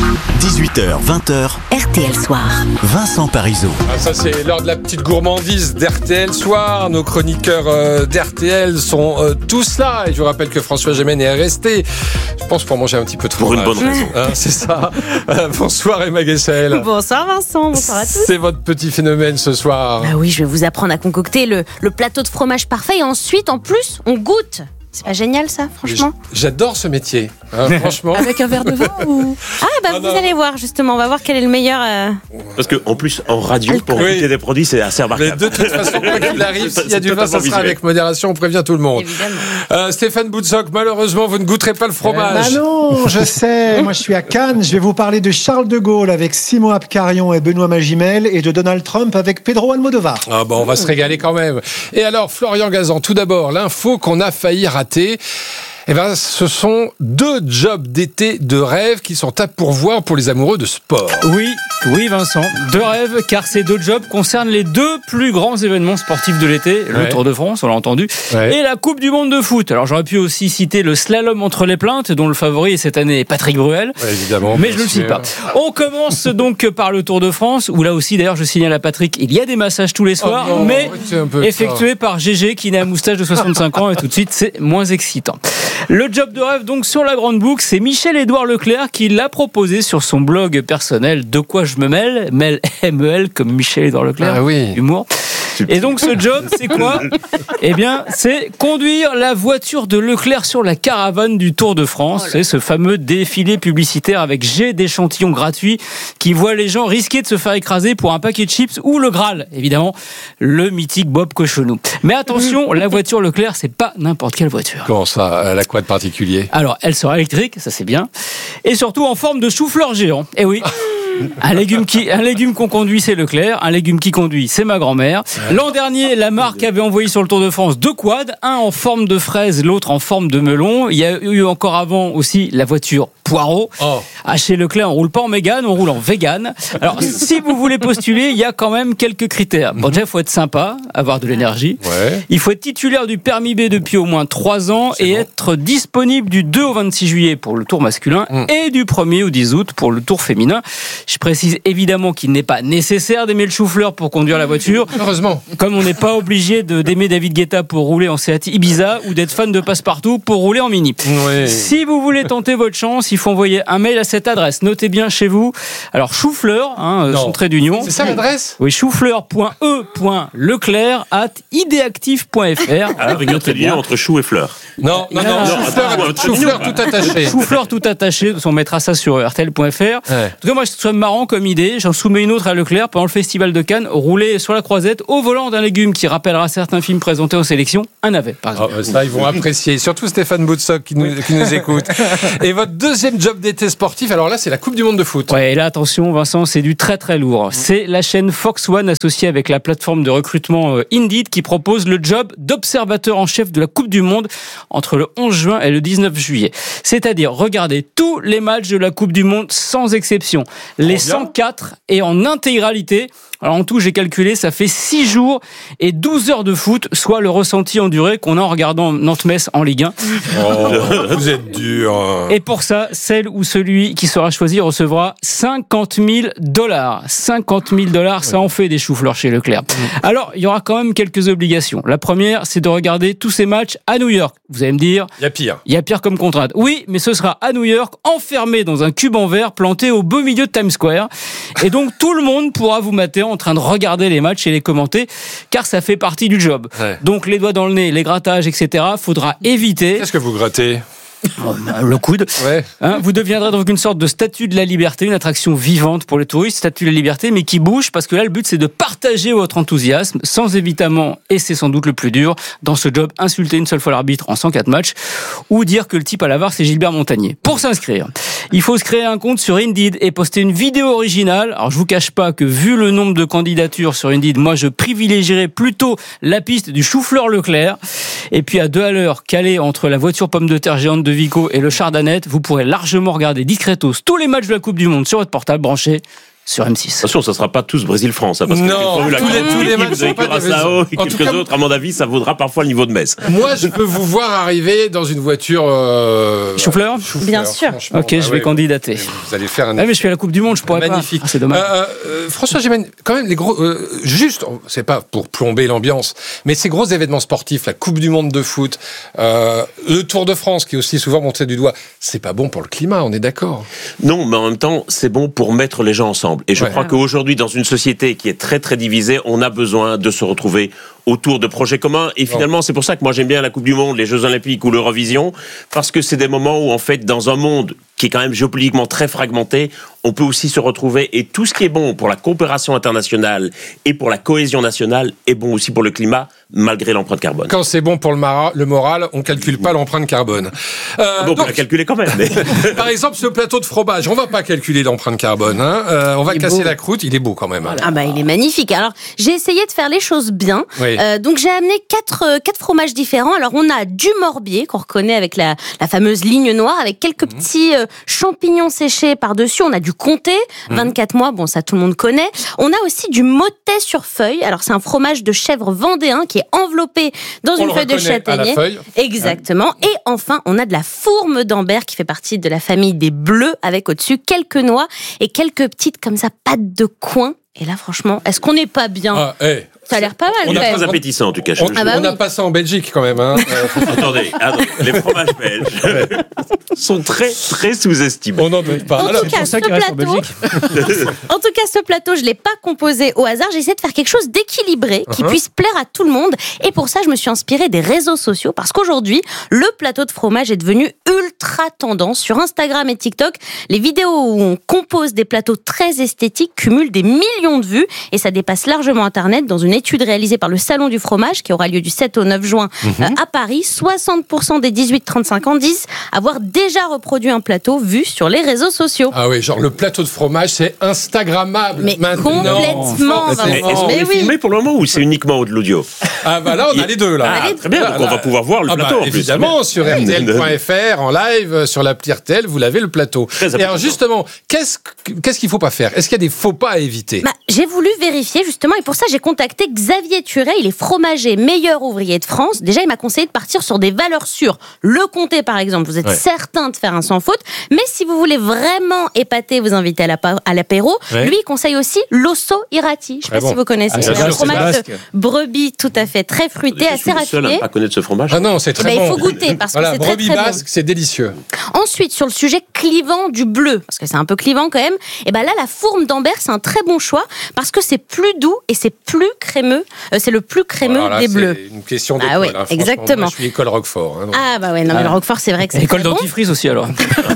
18h, 20h. RTL Soir. Vincent Parisot. Ah, ça c'est l'heure de la petite gourmandise d'RTL Soir. Nos chroniqueurs d'RTL sont tous là. Et je vous rappelle que François Gémen est resté, je pense, pour manger un petit peu de fromage. Pour une bonne raison. C'est ça. Bonsoir Emma Guessel. Bonsoir Vincent, bonsoir à tous. C'est votre petit phénomène ce soir. Ah oui, je vais vous apprendre à concocter le plateau de fromage parfait. Et ensuite, en plus, on goûte. C'est pas génial ça, franchement. J'adore ce métier, franchement. Avec un verre de vin ou... Vous allez voir justement, on va voir quel est le meilleur... Parce qu'en plus, en radio, pour goûter des produits, c'est assez remarquable. Mais de toute façon, quoi qu'il arrive, s'il y a du vin, ça sera avec modération, on prévient tout le monde. Évidemment. Stéphane Boutsock, malheureusement, vous ne goûterez pas le fromage. Bah non, je sais, moi je suis à Cannes, je vais vous parler de Charles de Gaulle avec Simon Abkarian et Benoît Magimel et de Donald Trump avec Pedro Almodovar. Ah bon, on va se régaler quand même. Et alors, Florian Gazan, tout d'abord, l'info qu'on a failli rater. Eh ben, ce sont 2 jobs d'été de rêve qui sont à pourvoir pour les amoureux de sport. Oui Vincent, 2 rêves, car ces 2 jobs concernent les 2 plus grands événements sportifs de l'été, le Tour de France, on l'a entendu, et la Coupe du Monde de foot. Alors j'aurais pu aussi citer le slalom entre les plaintes, dont le favori est cette année Patrick Bruel, évidemment, mais je ne le cite pas. On commence donc par le Tour de France, où là aussi d'ailleurs je signale à Patrick, il y a des massages tous les soirs, mais effectués par GG qui n'a un moustache de 65 ans, et tout de suite c'est moins excitant. Le job de rêve donc sur la grande boucle, c'est Michel-Édouard Leclerc qui l'a proposé sur son blog personnel. De quoi je me mêle, M-E-L comme Michel-Édouard Leclerc, humour. Et donc ce job, c'est quoi? Eh bien, c'est conduire la voiture de Leclerc sur la caravane du Tour de France. C'est ce fameux défilé publicitaire avec jet d'échantillons gratuits qui voit les gens risquer de se faire écraser pour un paquet de chips ou le Graal, évidemment, le mythique Bob Cochonou. Mais attention, la voiture Leclerc, c'est pas n'importe quelle voiture. Comment ça? Elle a quoi de particulier? Alors, elle sera électrique, ça c'est bien, et surtout en forme de chou-fleur géant. Eh oui. Un légume qu'on conduit, c'est Leclerc. Un légume qui conduit, c'est ma grand-mère. L'an dernier, la marque avait envoyé sur le Tour de France 2 quads, un en forme de fraise, l'autre en forme de melon. Il y a eu encore avant aussi la voiture poireau. Chez Leclerc, on roule pas en Mégane, on roule en vegan. Alors, si vous voulez postuler, il y a quand même quelques critères. Bon, déjà, il faut être sympa, avoir de l'énergie. Il faut être titulaire du permis B depuis au moins 3 ans et être disponible du 2 au 26 juillet pour le Tour masculin et du 1er au 10 août pour le Tour féminin. Je précise évidemment qu'il n'est pas nécessaire d'aimer le chou-fleur pour conduire la voiture. Heureusement. Comme on n'est pas obligé d'aimer David Guetta pour rouler en Seat Ibiza ou d'être fan de Passepartout pour rouler en Mini. Oui. Si vous voulez tenter votre chance, il faut envoyer un mail à cette adresse. Notez bien chez vous. Alors chou-fleur, son trait d'union. C'est ça l'adresse ? Oui, choufleur.e.leclerc@ideactive.fr. Avec un trait d'union entre chou et fleur. Non, chou-fleur tout attaché. Chou-fleur tout attaché, on mettra ça sur rtl.fr. Ouais. En tout cas, moi, je trouve ça marrant comme idée. J'en soumets une autre à Leclerc pendant le Festival de Cannes. Rouler sur la croisette au volant d'un légume qui rappellera certains films présentés en sélection. Un navet, par exemple. Ça, ils vont apprécier. Surtout Stéphane Boutsock qui nous écoute. Et votre deuxième job d'été sportif, alors là, c'est la Coupe du Monde de foot. Ouais, et là, attention, Vincent, c'est du très très lourd. C'est la chaîne Fox One associée avec la plateforme de recrutement Indeed qui propose le job d'observateur en chef de la Coupe du Monde entre le 11 juin et le 19 juillet. C'est-à-dire regarder tous les matchs de la Coupe du Monde sans exception. Les 104 et en intégralité. Alors en tout, j'ai calculé, ça fait 6 jours et 12 heures de foot, soit le ressenti en durée qu'on a en regardant Nantes-Metz en Ligue 1. Oh, vous êtes dur. Et pour ça, celle ou celui qui sera choisi recevra $50 000. $50 000, ça en fait des choux-fleurs chez Leclerc. Alors, il y aura quand même quelques obligations. La première, c'est de regarder tous ces matchs à New York. Vous allez me dire... Il y a pire. Il y a pire comme contrainte. Oui, mais ce sera à New York, enfermé dans un cube en verre, planté au beau milieu de Times Square. Et donc, tout le monde pourra vous mater en train de regarder les matchs et les commenter, car ça fait partie du job. Ouais. Donc, les doigts dans le nez, les grattages, etc., faudra éviter. Qu'est-ce que vous grattez ? Le coude. Ouais. Vous deviendrez donc une sorte de statue de la liberté, une attraction vivante pour les touristes, statue de la liberté, mais qui bouge, parce que là, le but, c'est de partager votre enthousiasme, sans évidemment, et c'est sans doute le plus dur, dans ce job, insulter une seule fois l'arbitre en 104 matchs, ou dire que le type à la VAR, c'est Gilbert Montagnier. Pour s'inscrire, il faut se créer un compte sur Indeed et poster une vidéo originale. Alors, je vous cache pas que, vu le nombre de candidatures sur Indeed, moi, je privilégierais plutôt la piste du chou-fleur Leclerc. Et puis, à 2 à l'heure, calé entre la voiture pomme de terre géante de Vico et le char d'Annette, vous pourrez largement regarder discretos tous les matchs de la Coupe du Monde sur votre portable branché sur M6. Attention, ça ne sera pas tous Brésil-France. Parce non, que tous les matchs vous avez Curaçao et quelques autres, à mon avis, ça vaudra parfois le niveau de Metz. Moi, je peux vous voir arriver dans une voiture... Chou-fleur ? Bien sûr. Ok, je vais candidater. Vous allez faire un... mais je suis à la Coupe du Monde, je pourrais magnifique. Pas. C'est dommage. François Gémen, quand même, les gros... juste, c'est pas pour plomber l'ambiance, mais ces gros événements sportifs, la Coupe du Monde de foot, le Tour de France, qui est aussi souvent montré du doigt, c'est pas bon pour le climat, on est d'accord ? Non, mais en même temps, c'est bon pour mettre les gens ensemble. Et je crois qu'aujourd'hui, dans une société qui est très très divisée, on a besoin de se retrouver autour de projets communs. Et finalement, c'est pour ça que moi j'aime bien la Coupe du Monde, les Jeux Olympiques ou l'Eurovision, parce que c'est des moments où, en fait, dans un monde qui est quand même géopolitiquement très fragmenté, on peut aussi se retrouver. Et tout ce qui est bon pour la coopération internationale et pour la cohésion nationale est bon aussi pour le climat, malgré l'empreinte carbone. Quand c'est bon pour le moral, on ne calcule pas l'empreinte carbone. On peut la calculer quand même. Mais... Par exemple, ce plateau de fromage, on ne va pas calculer l'empreinte carbone. On va casser la croûte, il est beau quand même. Ah bah il est magnifique. Alors, j'ai essayé de faire les choses bien. Oui. Donc j'ai amené quatre fromages différents. Alors on a du Morbier qu'on reconnaît avec la fameuse ligne noire, avec quelques petits champignons séchés par-dessus. On a du Comté, 24 mois, bon ça tout le monde connaît. On a aussi du Motet sur feuille. Alors c'est un fromage de chèvre vendéen qui est enveloppé dans une feuille de châtaignier. Exactement. Et enfin, on a de la fourme d'Ambert qui fait partie de la famille des bleus, avec au-dessus quelques noix et quelques petites comme ça pattes de coin. Et là franchement, est-ce qu'on n'est pas bien ? Ça a l'air pas mal. On est très appétissant en tout cas. On a pas ça en Belgique quand même. Attendez, les fromages belges sont très très sous-estimés. On n'en doute pas. En tout cas, ce plateau, je l'ai pas composé au hasard. J'ai essayé de faire quelque chose d'équilibré qui puisse plaire à tout le monde. Et pour ça, je me suis inspirée des réseaux sociaux parce qu'aujourd'hui, le plateau de fromage est devenu ultra tendance sur Instagram et TikTok. Les vidéos où on compose des plateaux très esthétiques cumulent des millions de vues et ça dépasse largement Internet. Dans une étude réalisée par le Salon du fromage qui aura lieu du 7 au 9 juin à Paris, 60% des 18-35 ans disent avoir déjà reproduit un plateau vu sur les réseaux sociaux. Ah oui, genre le plateau de fromage, c'est Instagrammable. Mais maintenant. complètement. Est-ce qu'on est filmé pour le moment ou c'est uniquement de l'audio ? Ah bah là, on a les deux là. Très bien, donc on va pouvoir voir le plateau en plus. Évidemment, sur RTL.fr, en live, sur l'appli RTL, vous l'avez le plateau. Et alors justement, qu'est-ce qu'il ne faut pas faire ? Est-ce qu'il y a des faux pas à éviter ? J'ai voulu vérifier justement et pour ça j'ai contacté fait, Xavier Turet, il est fromager, meilleur ouvrier de France. Déjà, il m'a conseillé de partir sur des valeurs sûres. Le Comté, par exemple, vous êtes certain de faire un sans faute. Mais si vous voulez vraiment épater vos invités à l'apéro, lui, il conseille aussi l'Osso Irati. Je ne sais pas si vous connaissez. C'est un fromage de brebis tout à fait très fruité, assez raffiné. Je suis le seul à pas connaître ce fromage. Ah non, c'est très bon. Il faut goûter parce que c'est très brebis très basque, bon. c'est délicieux. Ensuite, sur le sujet clivant du bleu, parce que c'est un peu clivant quand même, et ben là, la fourme d'Ambert, c'est un très bon choix parce que c'est plus doux et c'est plus crémeux. C'est le plus crémeux des bleus. C'est une question d'école. Ouais, exactement. Moi, je suis école Roquefort. Ah bah ouais, non mais le Roquefort, c'est vrai que c'est école très bon. dentifrice aussi alors.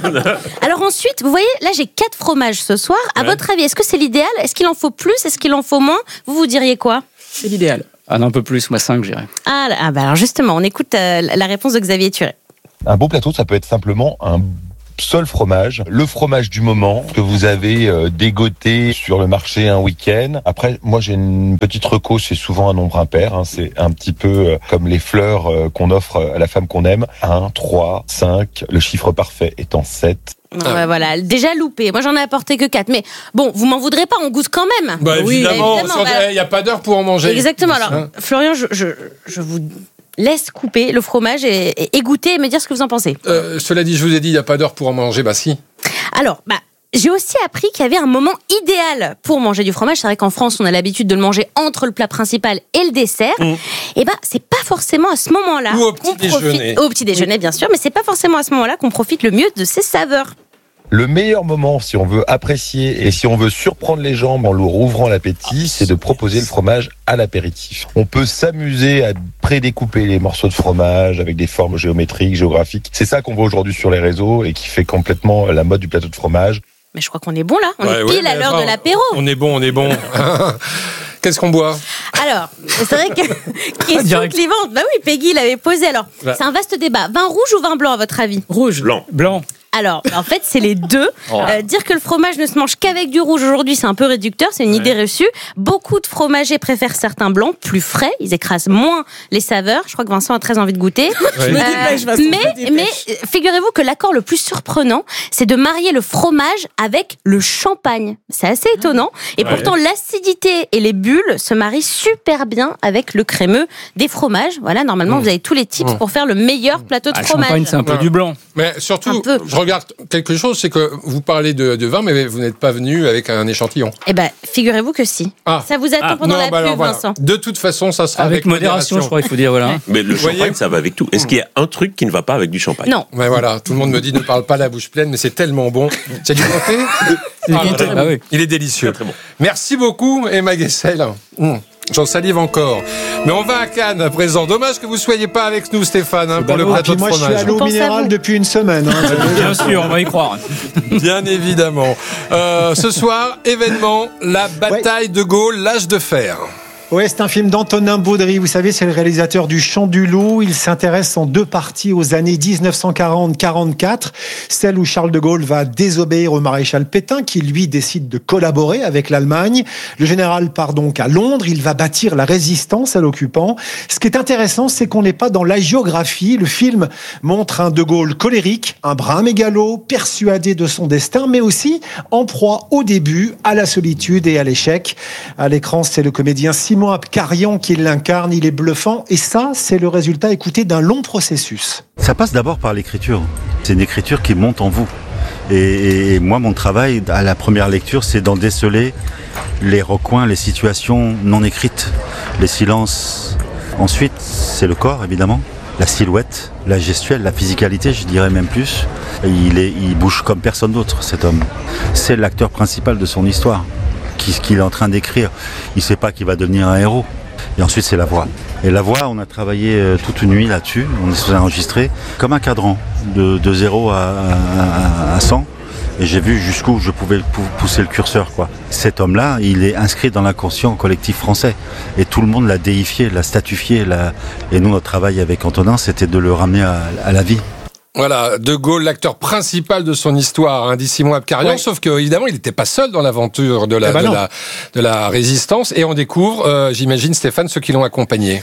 Alors ensuite, vous voyez, là j'ai 4 fromages ce soir. À votre avis, est-ce que c'est l'idéal ? Est-ce qu'il en faut plus ? Est-ce qu'il en faut moins ? Vous diriez quoi ? C'est l'idéal. Ah non, un peu plus, moi 5 j'irais. Ah bah alors justement, on écoute la réponse de Xavier Turet. Un beau plateau, ça peut être simplement un seul fromage, le fromage du moment que vous avez dégoté sur le marché un week-end. Après, moi j'ai une petite reco, c'est souvent un nombre impair, c'est un petit peu comme les fleurs qu'on offre à la femme qu'on aime. 1, 3, 5, le chiffre parfait étant 7. Voilà, déjà loupé. Moi, j'en ai apporté que 4. Mais bon, vous m'en voudrez pas, on goûte quand même. Bah, évidemment, il n'y a pas d'heure pour en manger. Exactement. Alors, Florian, je vous laisse couper le fromage et goûter et me dire ce que vous en pensez. Cela dit, je vous ai dit, il n'y a pas d'heure pour en manger. Bah si. Alors, j'ai aussi appris qu'il y avait un moment idéal pour manger du fromage. C'est vrai qu'en France, on a l'habitude de le manger entre le plat principal et le dessert. Et c'est pas forcément à ce moment-là. Ou au petit déjeuner. Au petit déjeuner, bien sûr, mais c'est pas forcément à ce moment-là qu'on profite le mieux de ses saveurs. Le meilleur moment, si on veut apprécier et si on veut surprendre les gens en leur ouvrant l'appétit, c'est de proposer le fromage à l'apéritif. On peut s'amuser à prédécouper les morceaux de fromage avec des formes géométriques, géographiques. C'est ça qu'on voit aujourd'hui sur les réseaux et qui fait complètement la mode du plateau de fromage. Mais je crois qu'on est bon là, on est pile à l'heure de l'apéro. On est bon. Qu'est-ce qu'on boit ? Alors, c'est vrai que question clivante. Bah oui, Peggy l'avait posé. Alors, c'est un vaste débat. Vin rouge ou vin blanc à votre avis ? Rouge. Blanc. Alors, en fait, c'est les deux. Dire que le fromage ne se mange qu'avec du rouge aujourd'hui, c'est un peu réducteur, c'est une idée reçue. Beaucoup de fromagers préfèrent certains blancs plus frais, ils écrasent moins les saveurs. Je crois que Vincent a très envie de goûter. Mais figurez-vous que l'accord le plus surprenant, c'est de marier le fromage avec le champagne. C'est assez étonnant. Et pourtant, l'acidité et les bulles se marient super bien avec le crémeux des fromages. Voilà, normalement, vous avez tous les tips pour faire le meilleur plateau de fromage. Le champagne, c'est un peu du blanc. Mais surtout, je regarde quelque chose, c'est que vous parlez de vin, mais vous n'êtes pas venu avec un échantillon. Eh ben, figurez-vous que si. Ça vous attend pendant la pub, Vincent. De toute façon, ça sera avec modération, je crois, il faut dire, voilà. Mais le champagne, ça va avec tout. Est-ce qu'il y a un truc qui ne va pas avec du champagne ? Non. Mais voilà, tout le monde me dit ne parle pas la bouche pleine, mais c'est tellement bon. C'est du comté ? Il est délicieux. Très bon. Merci beaucoup, Emma Guessel. J'en salive encore. Mais on va à Cannes à présent. Dommage que vous ne soyez pas avec nous, Stéphane, pour le plateau de fromage. Moi, je suis à l'eau minérale depuis une semaine. Bien sûr, on va y croire. Bien évidemment. Ce soir, événement, la bataille de Gaulle, l'âge de fer. Oui, c'est un film d'Antonin Baudry. Vous savez, c'est le réalisateur du Chant du Loup. Il s'intéresse en 2 parties aux années 1940-44. Celle où Charles de Gaulle va désobéir au maréchal Pétain, qui lui décide de collaborer avec l'Allemagne. Le général part donc à Londres. Il va bâtir la résistance à l'occupant. Ce qui est intéressant, c'est qu'on n'est pas dans l'hagiographie. Le film montre un de Gaulle colérique, un brin mégalo, persuadé de son destin, mais aussi en proie au début à la solitude et à l'échec. À l'écran, c'est le comédien Simon Abkarian qui l'incarne, il est bluffant et ça, c'est le résultat écoutez d'un long processus. Ça passe d'abord par l'écriture. C'est une écriture qui monte en vous. Et moi, mon travail à la première lecture, c'est d'en déceler les recoins, les situations non écrites, les silences. Ensuite, c'est le corps, évidemment, la silhouette, la gestuelle, la physicalité, je dirais même plus. Il bouge comme personne d'autre, cet homme. C'est l'acteur principal de son histoire. Ce qu'il est en train d'écrire. Il ne sait pas qu'il va devenir un héros. Et ensuite, c'est la voix. Et la voix, on a travaillé toute une nuit là-dessus. On s'est enregistré comme un cadran, de 0 à 100. Et j'ai vu jusqu'où je pouvais pousser le curseur, quoi. Cet homme-là, il est inscrit dans l'inconscient collectif français. Et tout le monde l'a déifié, l'a statufié. Et nous, notre travail avec Antonin, c'était de le ramener à la vie. Voilà, De Gaulle, l'acteur principal de son histoire, dit Simon Abkarian, sauf qu'évidemment, il n'était pas seul dans l'aventure de la résistance. Et on découvre, j'imagine, Stéphane, ceux qui l'ont accompagné.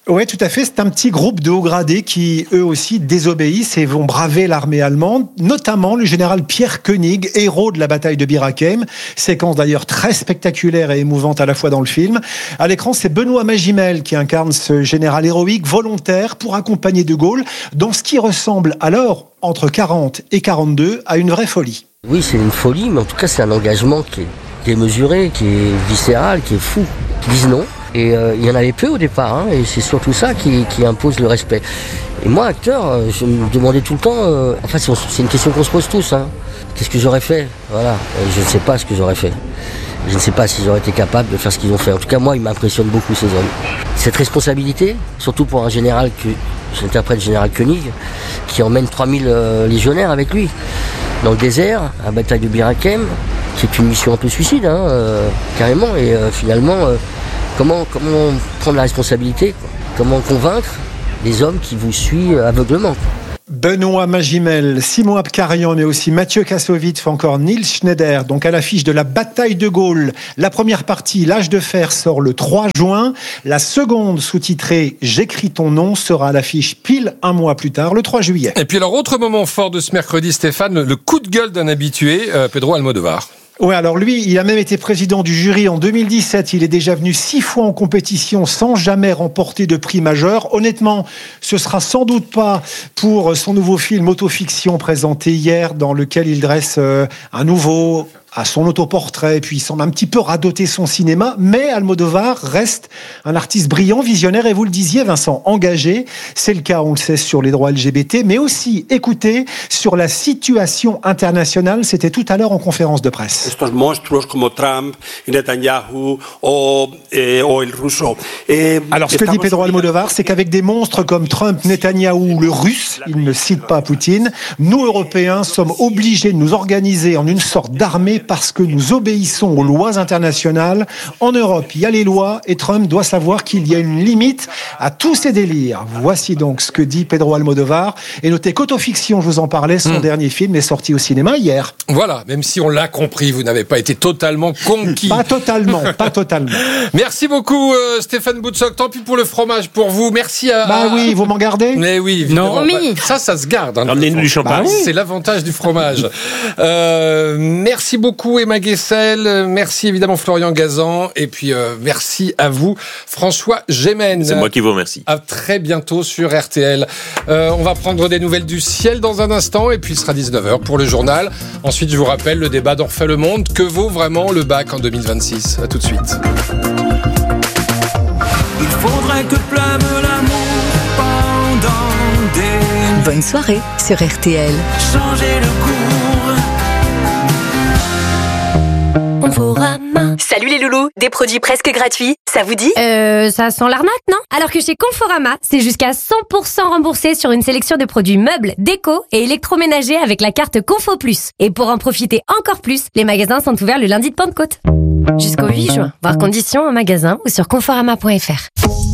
Oui, tout à fait. C'est un petit groupe de hauts gradés qui, eux aussi, désobéissent et vont braver l'armée allemande, notamment le général Pierre Koenig, héros de la bataille de Bir Hakeim. Séquence d'ailleurs très spectaculaire et émouvante à la fois dans le film. À l'écran, c'est Benoît Magimel qui incarne ce général héroïque volontaire pour accompagner De Gaulle dans ce qui ressemble alors, entre 40 et 42, à une vraie folie. Oui, c'est une folie, mais en tout cas, c'est un engagement qui est mesuré, qui est viscéral, qui est fou. Qui disent non. Et il y en avait peu au départ, hein, et c'est surtout ça qui impose le respect. Et moi, acteur, je me demandais tout le temps, enfin c'est une question qu'on se pose tous, hein. Qu'est-ce que j'aurais fait? Voilà, je ne sais pas ce que j'aurais fait. Je ne sais pas si j'aurais été capable de faire ce qu'ils ont fait. En tout cas, moi, ils m'impressionnent beaucoup, ces hommes. Cette responsabilité, surtout pour un général que j'interprète, général Koenig, qui emmène 3000 légionnaires avec lui dans le désert, à la bataille de Bir Hakeim, qui est une mission un peu suicide, hein, carrément, et finalement... Comment prendre la responsabilité, quoi. Comment convaincre les hommes qui vous suivent aveuglement, quoi. Benoît Magimel, Simon Abkarian, mais aussi Mathieu Kassovitz, encore Nils Schneider, donc à l'affiche de la bataille de Gaulle. La première partie, L'âge de fer, sort le 3 juin. La seconde, sous-titrée J'écris ton nom, sera à l'affiche pile un mois plus tard, le 3 juillet. Et puis alors, autre moment fort de ce mercredi, Stéphane, le coup de gueule d'un habitué, Pedro Almodovar. Oui, alors lui, il a même été président du jury en 2017. Il est déjà venu 6 fois en compétition sans jamais remporter de prix majeur. Honnêtement, ce sera sans doute pas pour son nouveau film Autofiction présenté hier, dans lequel il dresse un nouveau... à son autoportrait, puis il semble un petit peu radoter son cinéma, mais Almodovar reste un artiste brillant, visionnaire, et vous le disiez, Vincent, engagé. C'est le cas, on le sait, sur les droits LGBT, mais aussi, écoutez, sur la situation internationale. C'était tout à l'heure en conférence de presse. Estos monstruos como Trump, Netanyahu o el ruso. Alors, ce que dit Pedro Almodovar, c'est qu'avec des monstres comme Trump, Netanyahou, le russe, il ne cite pas Poutine, nous, Européens, sommes obligés de nous organiser en une sorte d'armée parce que nous obéissons aux lois internationales. En Europe, il y a les lois et Trump doit savoir qu'il y a une limite à tous ces délires. Voici donc ce que dit Pedro Almodovar. Et notez qu'Autofiction, je vous en parlais, son dernier film est sorti au cinéma hier. Voilà, même si on l'a compris, vous n'avez pas été totalement conquis. Pas totalement, pas totalement. Merci beaucoup Stéphane Boutsock, tant pis pour le fromage pour vous. Merci à... Bah oui, vous m'en gardez? Mais oui, évidemment. Non, mais... Ça se garde. Hein, ramenez-nous du champagne. Bah, c'est l'avantage du fromage. Merci beaucoup Emma Guessel, merci évidemment Florian Gazan, et puis merci à vous François Gémen. C'est moi qui vous remercie. À très bientôt sur RTL. On va prendre des nouvelles du ciel dans un instant, et puis il sera 19h pour le journal. Ensuite, je vous rappelle le débat d'On refait le monde. Que vaut vraiment le bac en 2026? À tout de suite. Il faudrait que pleuve l'amour pendant des... Bonne soirée sur RTL. Changer le cours. Conforama. Salut les loulous, des produits presque gratuits, ça vous dit? Ça sent l'arnaque, non? Alors que chez Conforama, c'est jusqu'à 100% remboursé sur une sélection de produits meubles, déco et électroménagers avec la carte Confo Plus. Et pour en profiter encore plus, les magasins sont ouverts le lundi de Pentecôte. Jusqu'au 8 juin. Voir conditions en magasin ou sur conforama.fr.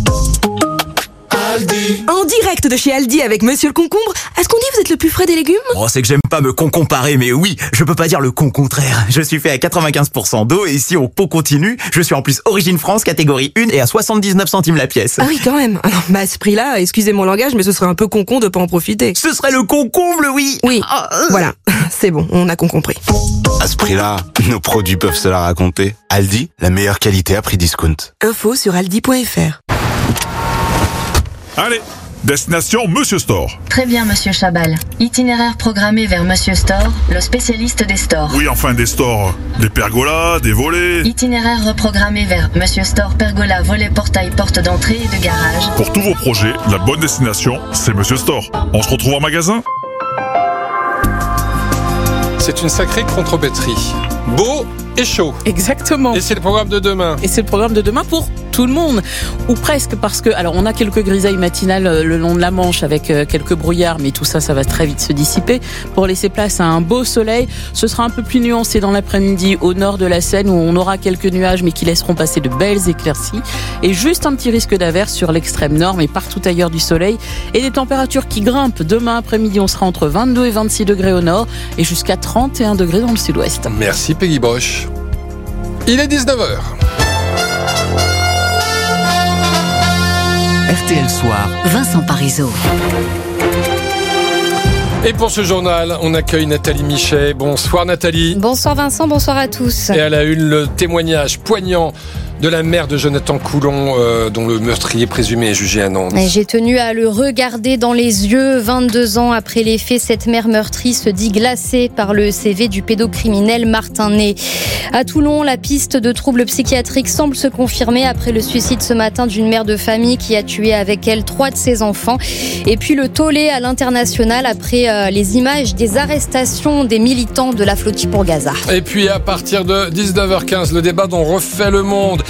En direct de chez Aldi avec Monsieur le Concombre, est-ce qu'on dit vous êtes le plus frais des légumes? Oh, c'est que j'aime pas me comparer, mais oui, je peux pas dire le contraire. Je suis fait à 95% d'eau et si on continue, je suis en plus Origine France, catégorie 1 et à 79 centimes la pièce. Ah oui, quand même. Alors, à ce prix-là, excusez mon langage, mais ce serait un peu concon de pas en profiter. Ce serait le concomble, oui. Oui, voilà, c'est bon, on a compris. À ce prix-là, nos produits peuvent se la raconter. Aldi, la meilleure qualité à prix discount. Info sur aldi.fr. Allez, destination Monsieur Store. Très bien, Monsieur Chabal. Itinéraire programmé vers Monsieur Store, le spécialiste des stores. Oui, enfin des stores. Des pergolas, des volets. Itinéraire reprogrammé vers Monsieur Store, pergola, volet, portail, porte d'entrée et de garage. Pour tous vos projets, la bonne destination, c'est Monsieur Store. On se retrouve en magasin? C'est une sacrée contrepétrie. Beau et chaud. Exactement. Et c'est le programme de demain. Et c'est le programme de demain pour tout le monde, ou presque, parce que, alors on a quelques grisailles matinales le long de la Manche avec quelques brouillards, mais tout ça, ça va très vite se dissiper pour laisser place à un beau soleil. Ce sera un peu plus nuancé dans l'après-midi au nord de la Seine où on aura quelques nuages, mais qui laisseront passer de belles éclaircies, et juste un petit risque d'averse sur l'extrême nord, mais partout ailleurs du soleil, et des températures qui grimpent. Demain après-midi, on sera entre 22 et 26 degrés au nord et jusqu'à 31 degrés dans le sud-ouest. Merci Peggy Bosch. Il est 19h. RTL Soir. Vincent Parisot. Et pour ce journal, on accueille Nathalie Michet. Bonsoir Nathalie. Bonsoir Vincent, bonsoir à tous. Et à la une, le témoignage poignant de la mère de Jonathan Coulon, dont le meurtrier présumé est jugé à Nantes. J'ai tenu à le regarder dans les yeux. 22 ans après les faits, cette mère meurtrie se dit glacée par le CV du pédocriminel Martin Ney. À Toulon, la piste de troubles psychiatriques semble se confirmer après le suicide ce matin d'une mère de famille qui a tué avec elle 3 de ses enfants. Et puis le tollé à l'international après les images des arrestations des militants de la flottille pour Gaza. Et puis à partir de 19h15, le débat dont refait le monde.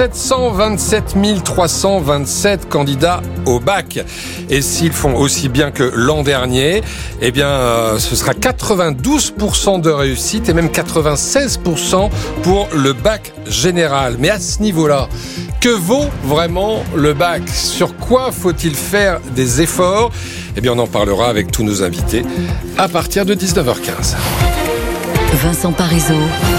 727 327 candidats au bac. Et s'ils font aussi bien que l'an dernier, eh bien, ce sera 92% de réussite et même 96% pour le bac général. Mais à ce niveau-là, que vaut vraiment le bac ? Sur quoi faut-il faire des efforts ? Eh bien, on en parlera avec tous nos invités à partir de 19h15. Vincent Parisot.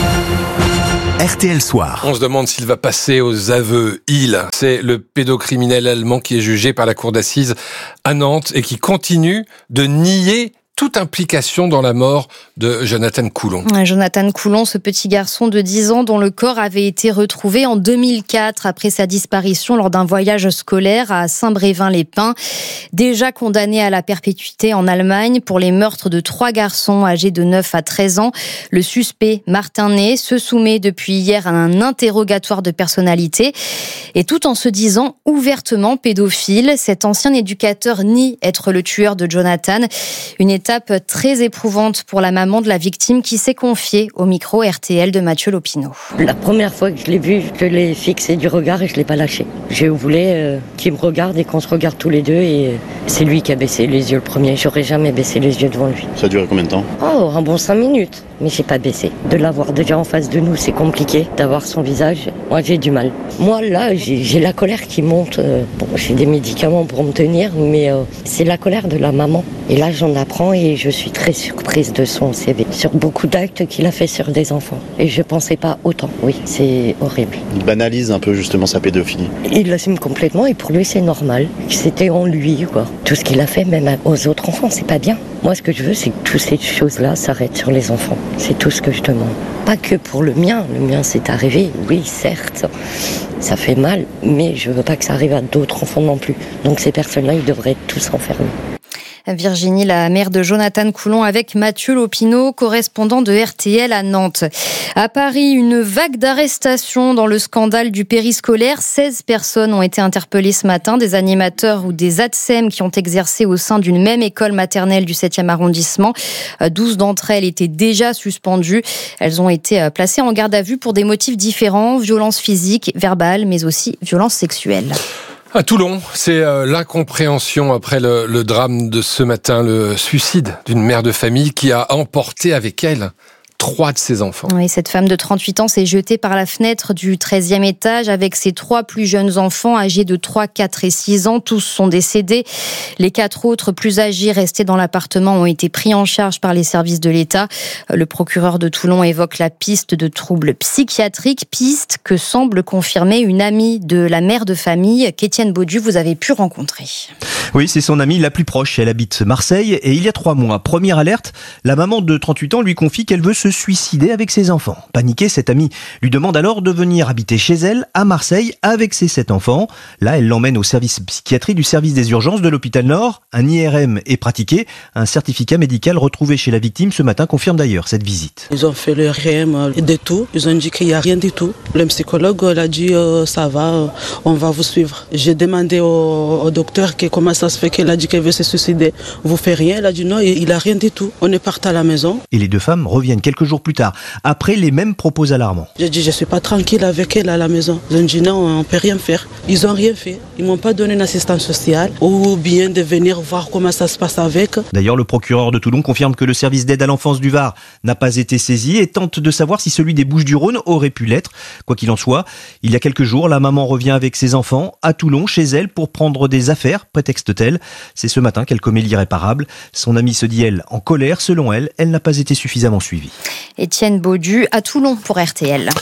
RTL Soir. On se demande s'il va passer aux aveux. C'est le pédocriminel allemand qui est jugé par la cour d'assises à Nantes et qui continue de nier toute implication dans la mort de Jonathan Coulon. Jonathan Coulon, ce petit garçon de 10 ans dont le corps avait été retrouvé en 2004 après sa disparition lors d'un voyage scolaire à Saint-Brévin-les-Pins. Déjà condamné à la perpétuité en Allemagne pour les meurtres de 3 garçons âgés de 9 à 13 ans, le suspect Martin Ney se soumet depuis hier à un interrogatoire de personnalité. Et tout en se disant ouvertement pédophile, cet ancien éducateur nie être le tueur de Jonathan. Une étape très éprouvante pour la maman de la victime qui s'est confiée au micro RTL de Mathieu Lopineau. La première fois que je l'ai vu, je l'ai fixé du regard et je l'ai pas lâché. Je voulais qu'il me regarde et qu'on se regarde tous les deux et c'est lui qui a baissé les yeux le premier. J'aurais jamais baissé les yeux devant lui. Ça a duré combien de temps ? Oh, un bon 5 minutes. Mais j'ai pas baissé. De l'avoir déjà en face de nous, c'est compliqué. D'avoir son visage, moi j'ai du mal. Moi là, j'ai la colère qui monte. Bon, j'ai des médicaments pour me tenir, mais c'est la colère de la maman. Et là, j'en apprends et je suis très surprise de son CV. Sur beaucoup d'actes qu'il a fait sur des enfants. Et je pensais pas autant. Oui, c'est horrible. Il banalise un peu justement sa pédophilie. Il l'assume complètement et pour lui, c'est normal. C'était en lui, quoi. Tout ce qu'il a fait, même aux autres enfants, c'est pas bien. Moi, ce que je veux, c'est que toutes ces choses-là s'arrêtent sur les enfants. C'est tout ce que je demande. Pas que pour le mien. Le mien, c'est arrivé. Oui, certes, ça fait mal, mais je veux pas que ça arrive à d'autres enfants non plus. Donc ces personnes-là, ils devraient être tous enfermés. Virginie, la mère de Jonathan Coulon, avec Mathieu Lopineau, correspondant de RTL à Nantes. À Paris, une vague d'arrestations dans le scandale du périscolaire. 16 personnes ont été interpellées ce matin, des animateurs ou des ATSEM qui ont exercé au sein d'une même école maternelle du 7e arrondissement. 12 d'entre elles étaient déjà suspendues. Elles ont été placées en garde à vue pour des motifs différents, violences physiques, verbales, mais aussi violences sexuelles. À Toulon, c'est l'incompréhension après le drame de ce matin, le suicide d'une mère de famille qui a emporté avec elle 3 de ses enfants. Oui, cette femme de 38 ans s'est jetée par la fenêtre du 13e étage avec ses 3 plus jeunes enfants âgés de 3, 4 et 6 ans. Tous sont décédés. Les 4 autres plus âgés restés dans l'appartement ont été pris en charge par les services de l'État. Le procureur de Toulon évoque la piste de troubles psychiatriques, piste que semble confirmer une amie de la mère de famille qu'Étienne Baudu, vous avez pu rencontrer. Oui, c'est son amie la plus proche. Elle habite Marseille et il y a 3 mois, première alerte, la maman de 38 ans lui confie qu'elle veut se suicider avec ses enfants. Paniquée, cette amie lui demande alors de venir habiter chez elle, à Marseille, avec ses 7 enfants. Là, elle l'emmène au service psychiatrie du service des urgences de l'hôpital Nord. Un IRM est pratiqué. Un certificat médical retrouvé chez la victime ce matin confirme d'ailleurs cette visite. Ils ont fait le IRM de tout. Ils ont dit qu'il n'y a rien du tout. Le psychologue a dit ça va, on va vous suivre. J'ai demandé au docteur comment ça se fait qu'elle a dit qu'elle veut se suicider. Vous faites rien? Elle a dit non, il n'a rien du tout. On est parti à la maison. Et les 2 femmes reviennent quelques jours plus tard, après les mêmes propos alarmants. J'ai dit je suis pas tranquille avec elle à la maison. Ils ont dit non, on peut rien faire. Ils ont rien fait. Ils m'ont pas donné une assistance sociale ou bien de venir voir comment ça se passe avec. D'ailleurs, le procureur de Toulon confirme que le service d'aide à l'enfance du Var n'a pas été saisi et tente de savoir si celui des Bouches-du-Rhône aurait pu l'être. Quoi qu'il en soit, il y a quelques jours, la maman revient avec ses enfants à Toulon, chez elle, pour prendre des affaires, prétexte-t-elle. C'est ce matin qu'elle commet l'irréparable. Son amie se dit, elle, en colère. Selon elle, elle n'a pas été suffisamment suivie. Étienne Baudu à Toulon pour RTL.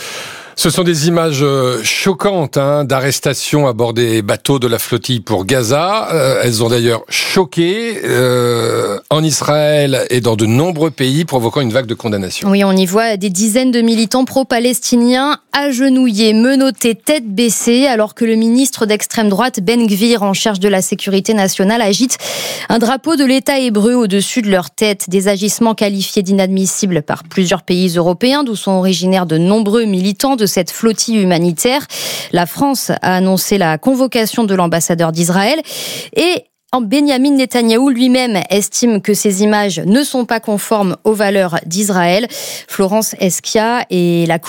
Ce sont des images choquantes d'arrestations à bord des bateaux de la flottille pour Gaza. Elles ont d'ailleurs choqué en Israël et dans de nombreux pays, provoquant une vague de condamnation. Oui, on y voit des dizaines de militants pro-palestiniens agenouillés, menottés, tête baissée, alors que le ministre d'extrême droite Ben Gvir, en charge de la sécurité nationale, agite un drapeau de l'État hébreu au-dessus de leur tête. Des agissements qualifiés d'inadmissibles par plusieurs pays européens, d'où sont originaires de nombreux militants de cette flottille humanitaire. La France a annoncé la convocation de l'ambassadeur d'Israël et Benyamin Netanyahou lui-même estime que ces images ne sont pas conformes aux valeurs d'Israël. Florence Esquia est la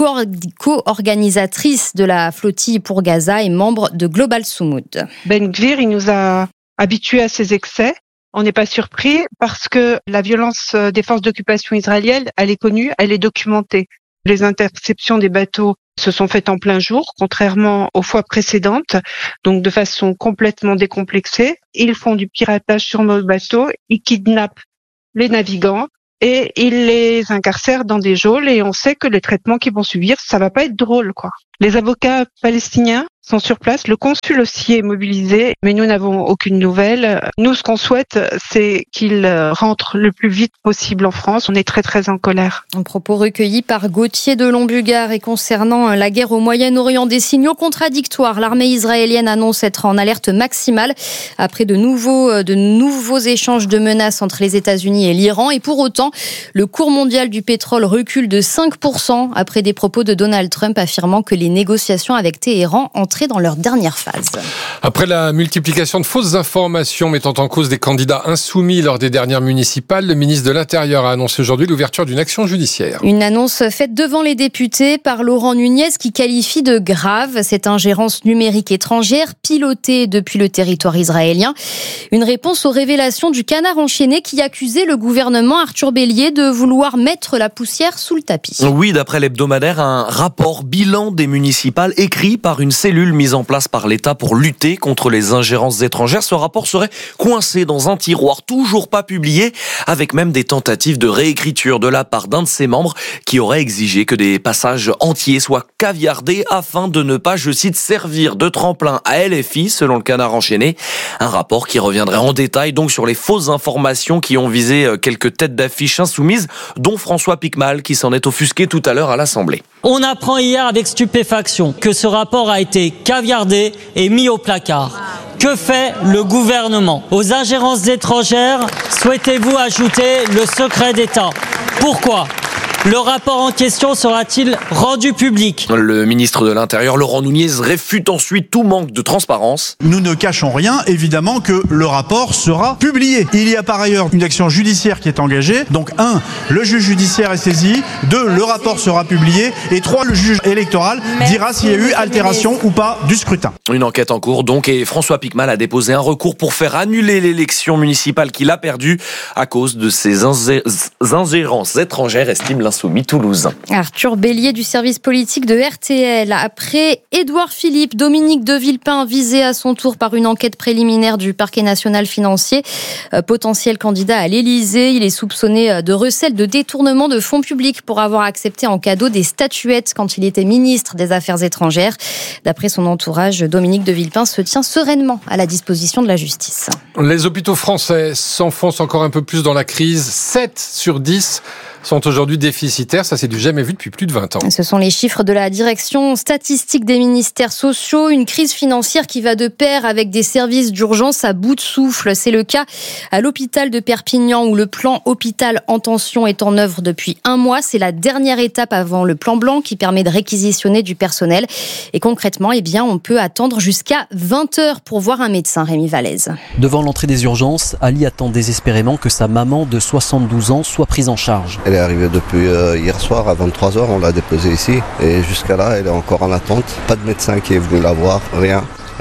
co-organisatrice de la flottille pour Gaza et membre de Global Sumud. Ben Gvir, il nous a habitués à ces excès. On n'est pas surpris parce que la violence des forces d'occupation israéliennes, elle est connue, elle est documentée. Les interceptions des bateaux se sont faites en plein jour, contrairement aux fois précédentes, donc de façon complètement décomplexée. Ils font du piratage sur nos bateaux, ils kidnappent les navigants et ils les incarcèrent dans des geôles et on sait que les traitements qu'ils vont subir, ça va pas être drôle, quoi. Les avocats palestiniens sont sur place, le consul aussi est mobilisé, mais nous n'avons aucune nouvelle. Nous, ce qu'on souhaite, c'est qu'ils rentrent le plus vite possible en France. On est très, très en colère. Un propos recueilli par Gauthier de Lombugard et concernant la guerre au Moyen-Orient, des signaux contradictoires. L'armée israélienne annonce être en alerte maximale après de nouveaux échanges de menaces entre les États-Unis et l'Iran. Et pour autant, le cours mondial du pétrole recule de 5% après des propos de Donald Trump affirmant que les négociations avec Téhéran entraient dans leur dernière phase. Après la multiplication de fausses informations mettant en cause des candidats insoumis lors des dernières municipales, le ministre de l'Intérieur a annoncé aujourd'hui l'ouverture d'une action judiciaire. Une annonce faite devant les députés par Laurent Nunez qui qualifie de grave cette ingérence numérique étrangère pilotée depuis le territoire israélien. Une réponse aux révélations du Canard enchaîné qui accusait le gouvernement Arthur Bélier de vouloir mettre la poussière sous le tapis. Oui, d'après l'hebdomadaire, un rapport bilan des municipales écrit par une cellule mise en place par l'État pour lutter contre les ingérences étrangères. Ce rapport serait coincé dans un tiroir, toujours pas publié, avec même des tentatives de réécriture de la part d'un de ses membres qui aurait exigé que des passages entiers soient caviardés afin de ne pas, je cite, servir de tremplin à LFI, selon le Canard enchaîné. Un rapport qui reviendrait en détail donc sur les fausses informations qui ont visé quelques têtes d'affiche insoumises, dont François Piquemal qui s'en est offusqué tout à l'heure à l'Assemblée. On apprend hier avec stupéfaction que ce rapport a été caviardé et mis au placard. Que fait le gouvernement? Aux ingérences étrangères, souhaitez-vous ajouter le secret d'État? Pourquoi? Le rapport en question sera-t-il rendu public? Le ministre de l'Intérieur, Laurent Nunez, réfute ensuite tout manque de transparence. Nous ne cachons rien, évidemment que le rapport sera publié. Il y a par ailleurs une action judiciaire qui est engagée. Donc 1, le juge judiciaire est saisi. 2, le rapport sera publié. Et 3, le juge électoral dira s'il y a eu altération ou pas du scrutin. Une enquête en cours donc et François Piquemal a déposé un recours pour faire annuler l'élection municipale qu'il a perdue à cause de ces ingérences étrangères, estime l'Insoumis toulousain. Arthur Bélier du service politique de RTL. Après Édouard Philippe, Dominique de Villepin visé à son tour par une enquête préliminaire du parquet national financier. Potentiel candidat à l'Élysée, il est soupçonné de recel de détournement de fonds publics pour avoir accepté en cadeau des statuettes quand il était ministre des Affaires étrangères. D'après son entourage, Dominique de Villepin se tient sereinement à la disposition de la justice. Les hôpitaux français s'enfoncent encore un peu plus dans la crise. 7 sur 10 sont aujourd'hui déficitaires. Ça, c'est du jamais vu depuis plus de 20 ans. Ce sont les chiffres de la direction statistique des ministères sociaux. Une crise financière qui va de pair avec des services d'urgence à bout de souffle. C'est le cas à l'hôpital de Perpignan où le plan hôpital en tension est en œuvre depuis 1 mois. C'est la dernière étape avant le plan blanc qui permet de réquisitionner du personnel. Et concrètement, eh bien, on peut attendre jusqu'à 20 heures pour voir un médecin, Rémi Vallès. Devant l'entrée des urgences, Ali attend désespérément que sa maman de 72 ans soit prise en charge. Elle est arrivée depuis hier soir à 23h, on l'a déposée ici et jusqu'à là elle est encore en attente. Pas de médecin qui est venu la voir, rien.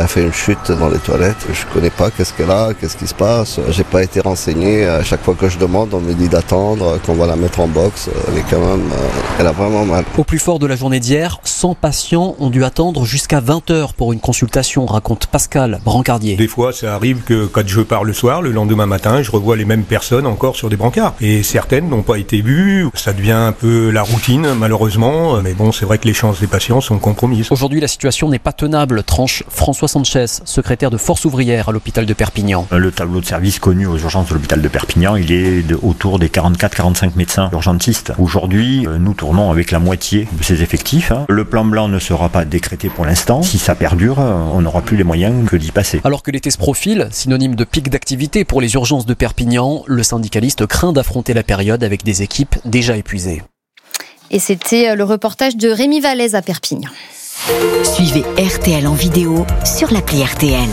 Elle a fait une chute dans les toilettes. Je connais pas qu'est-ce qu'elle a, qu'est-ce qui se passe. J'ai pas été renseigné. À chaque fois que je demande, on me dit d'attendre, qu'on va la mettre en box. Elle a vraiment mal. Au plus fort de la journée d'hier, 100 patients ont dû attendre jusqu'à 20h pour une consultation, raconte Pascal Brancardier. Des fois, ça arrive que quand je pars le soir, le lendemain matin, je revois les mêmes personnes encore sur des brancards. Et certaines n'ont pas été vues. Ça devient un peu la routine, malheureusement. Mais bon, c'est vrai que les chances des patients sont compromises. Aujourd'hui, la situation n'est pas tenable, tranche François Sanchez, secrétaire de Force ouvrière à l'hôpital de Perpignan. Le tableau de service connu aux urgences de l'hôpital de Perpignan, il est autour des 44-45 médecins urgentistes. Aujourd'hui, nous tournons avec la moitié de ces effectifs. Le plan blanc ne sera pas décrété pour l'instant. Si ça perdure, on n'aura plus les moyens que d'y passer. Alors que l'été se profile, synonyme de pic d'activité pour les urgences de Perpignan, le syndicaliste craint d'affronter la période avec des équipes déjà épuisées. Et c'était le reportage de Rémi Vallès à Perpignan. Suivez RTL en vidéo sur l'appli RTL.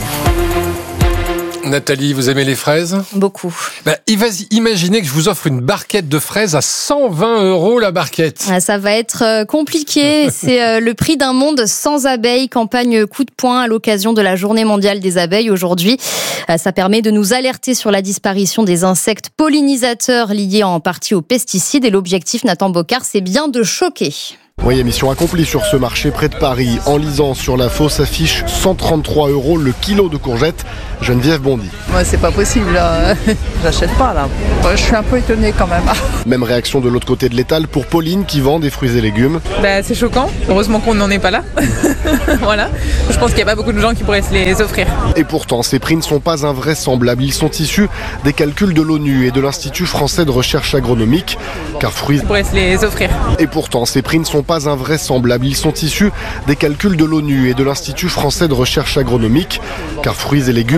Nathalie, vous aimez les fraises ? Beaucoup. Imaginez que je vous offre une barquette de fraises à 120 € la barquette. Ça va être compliqué. C'est le prix d'un monde sans abeilles, campagne coup de poing à l'occasion de la Journée mondiale des abeilles aujourd'hui. Ça permet de nous alerter sur la disparition des insectes pollinisateurs liés en partie aux pesticides. Et l'objectif, Nathan Bocard, c'est bien de choquer. Oui, mission accomplie sur ce marché près de Paris. En lisant sur l'info s'affiche 133 € le kilo de courgettes. Geneviève Bondy. Moi, c'est pas possible, là. J'achète pas, là. Je suis un peu étonnée quand même. Même réaction de l'autre côté de l'étal pour Pauline qui vend des fruits et légumes. C'est choquant. Heureusement qu'on n'en est pas là. Voilà. Je pense qu'il n'y a pas beaucoup de gens qui pourraient se les offrir. Et pourtant, ces prix ne sont pas invraisemblables. Ils sont issus des calculs de l'ONU et de l'Institut français de recherche agronomique. Car fruits... On pourrait se les offrir. Et pourtant, ces prix ne sont pas invraisemblables. Ils sont issus des calculs de l'ONU et de l'Institut français de recherche agronomique. Car fruits et légumes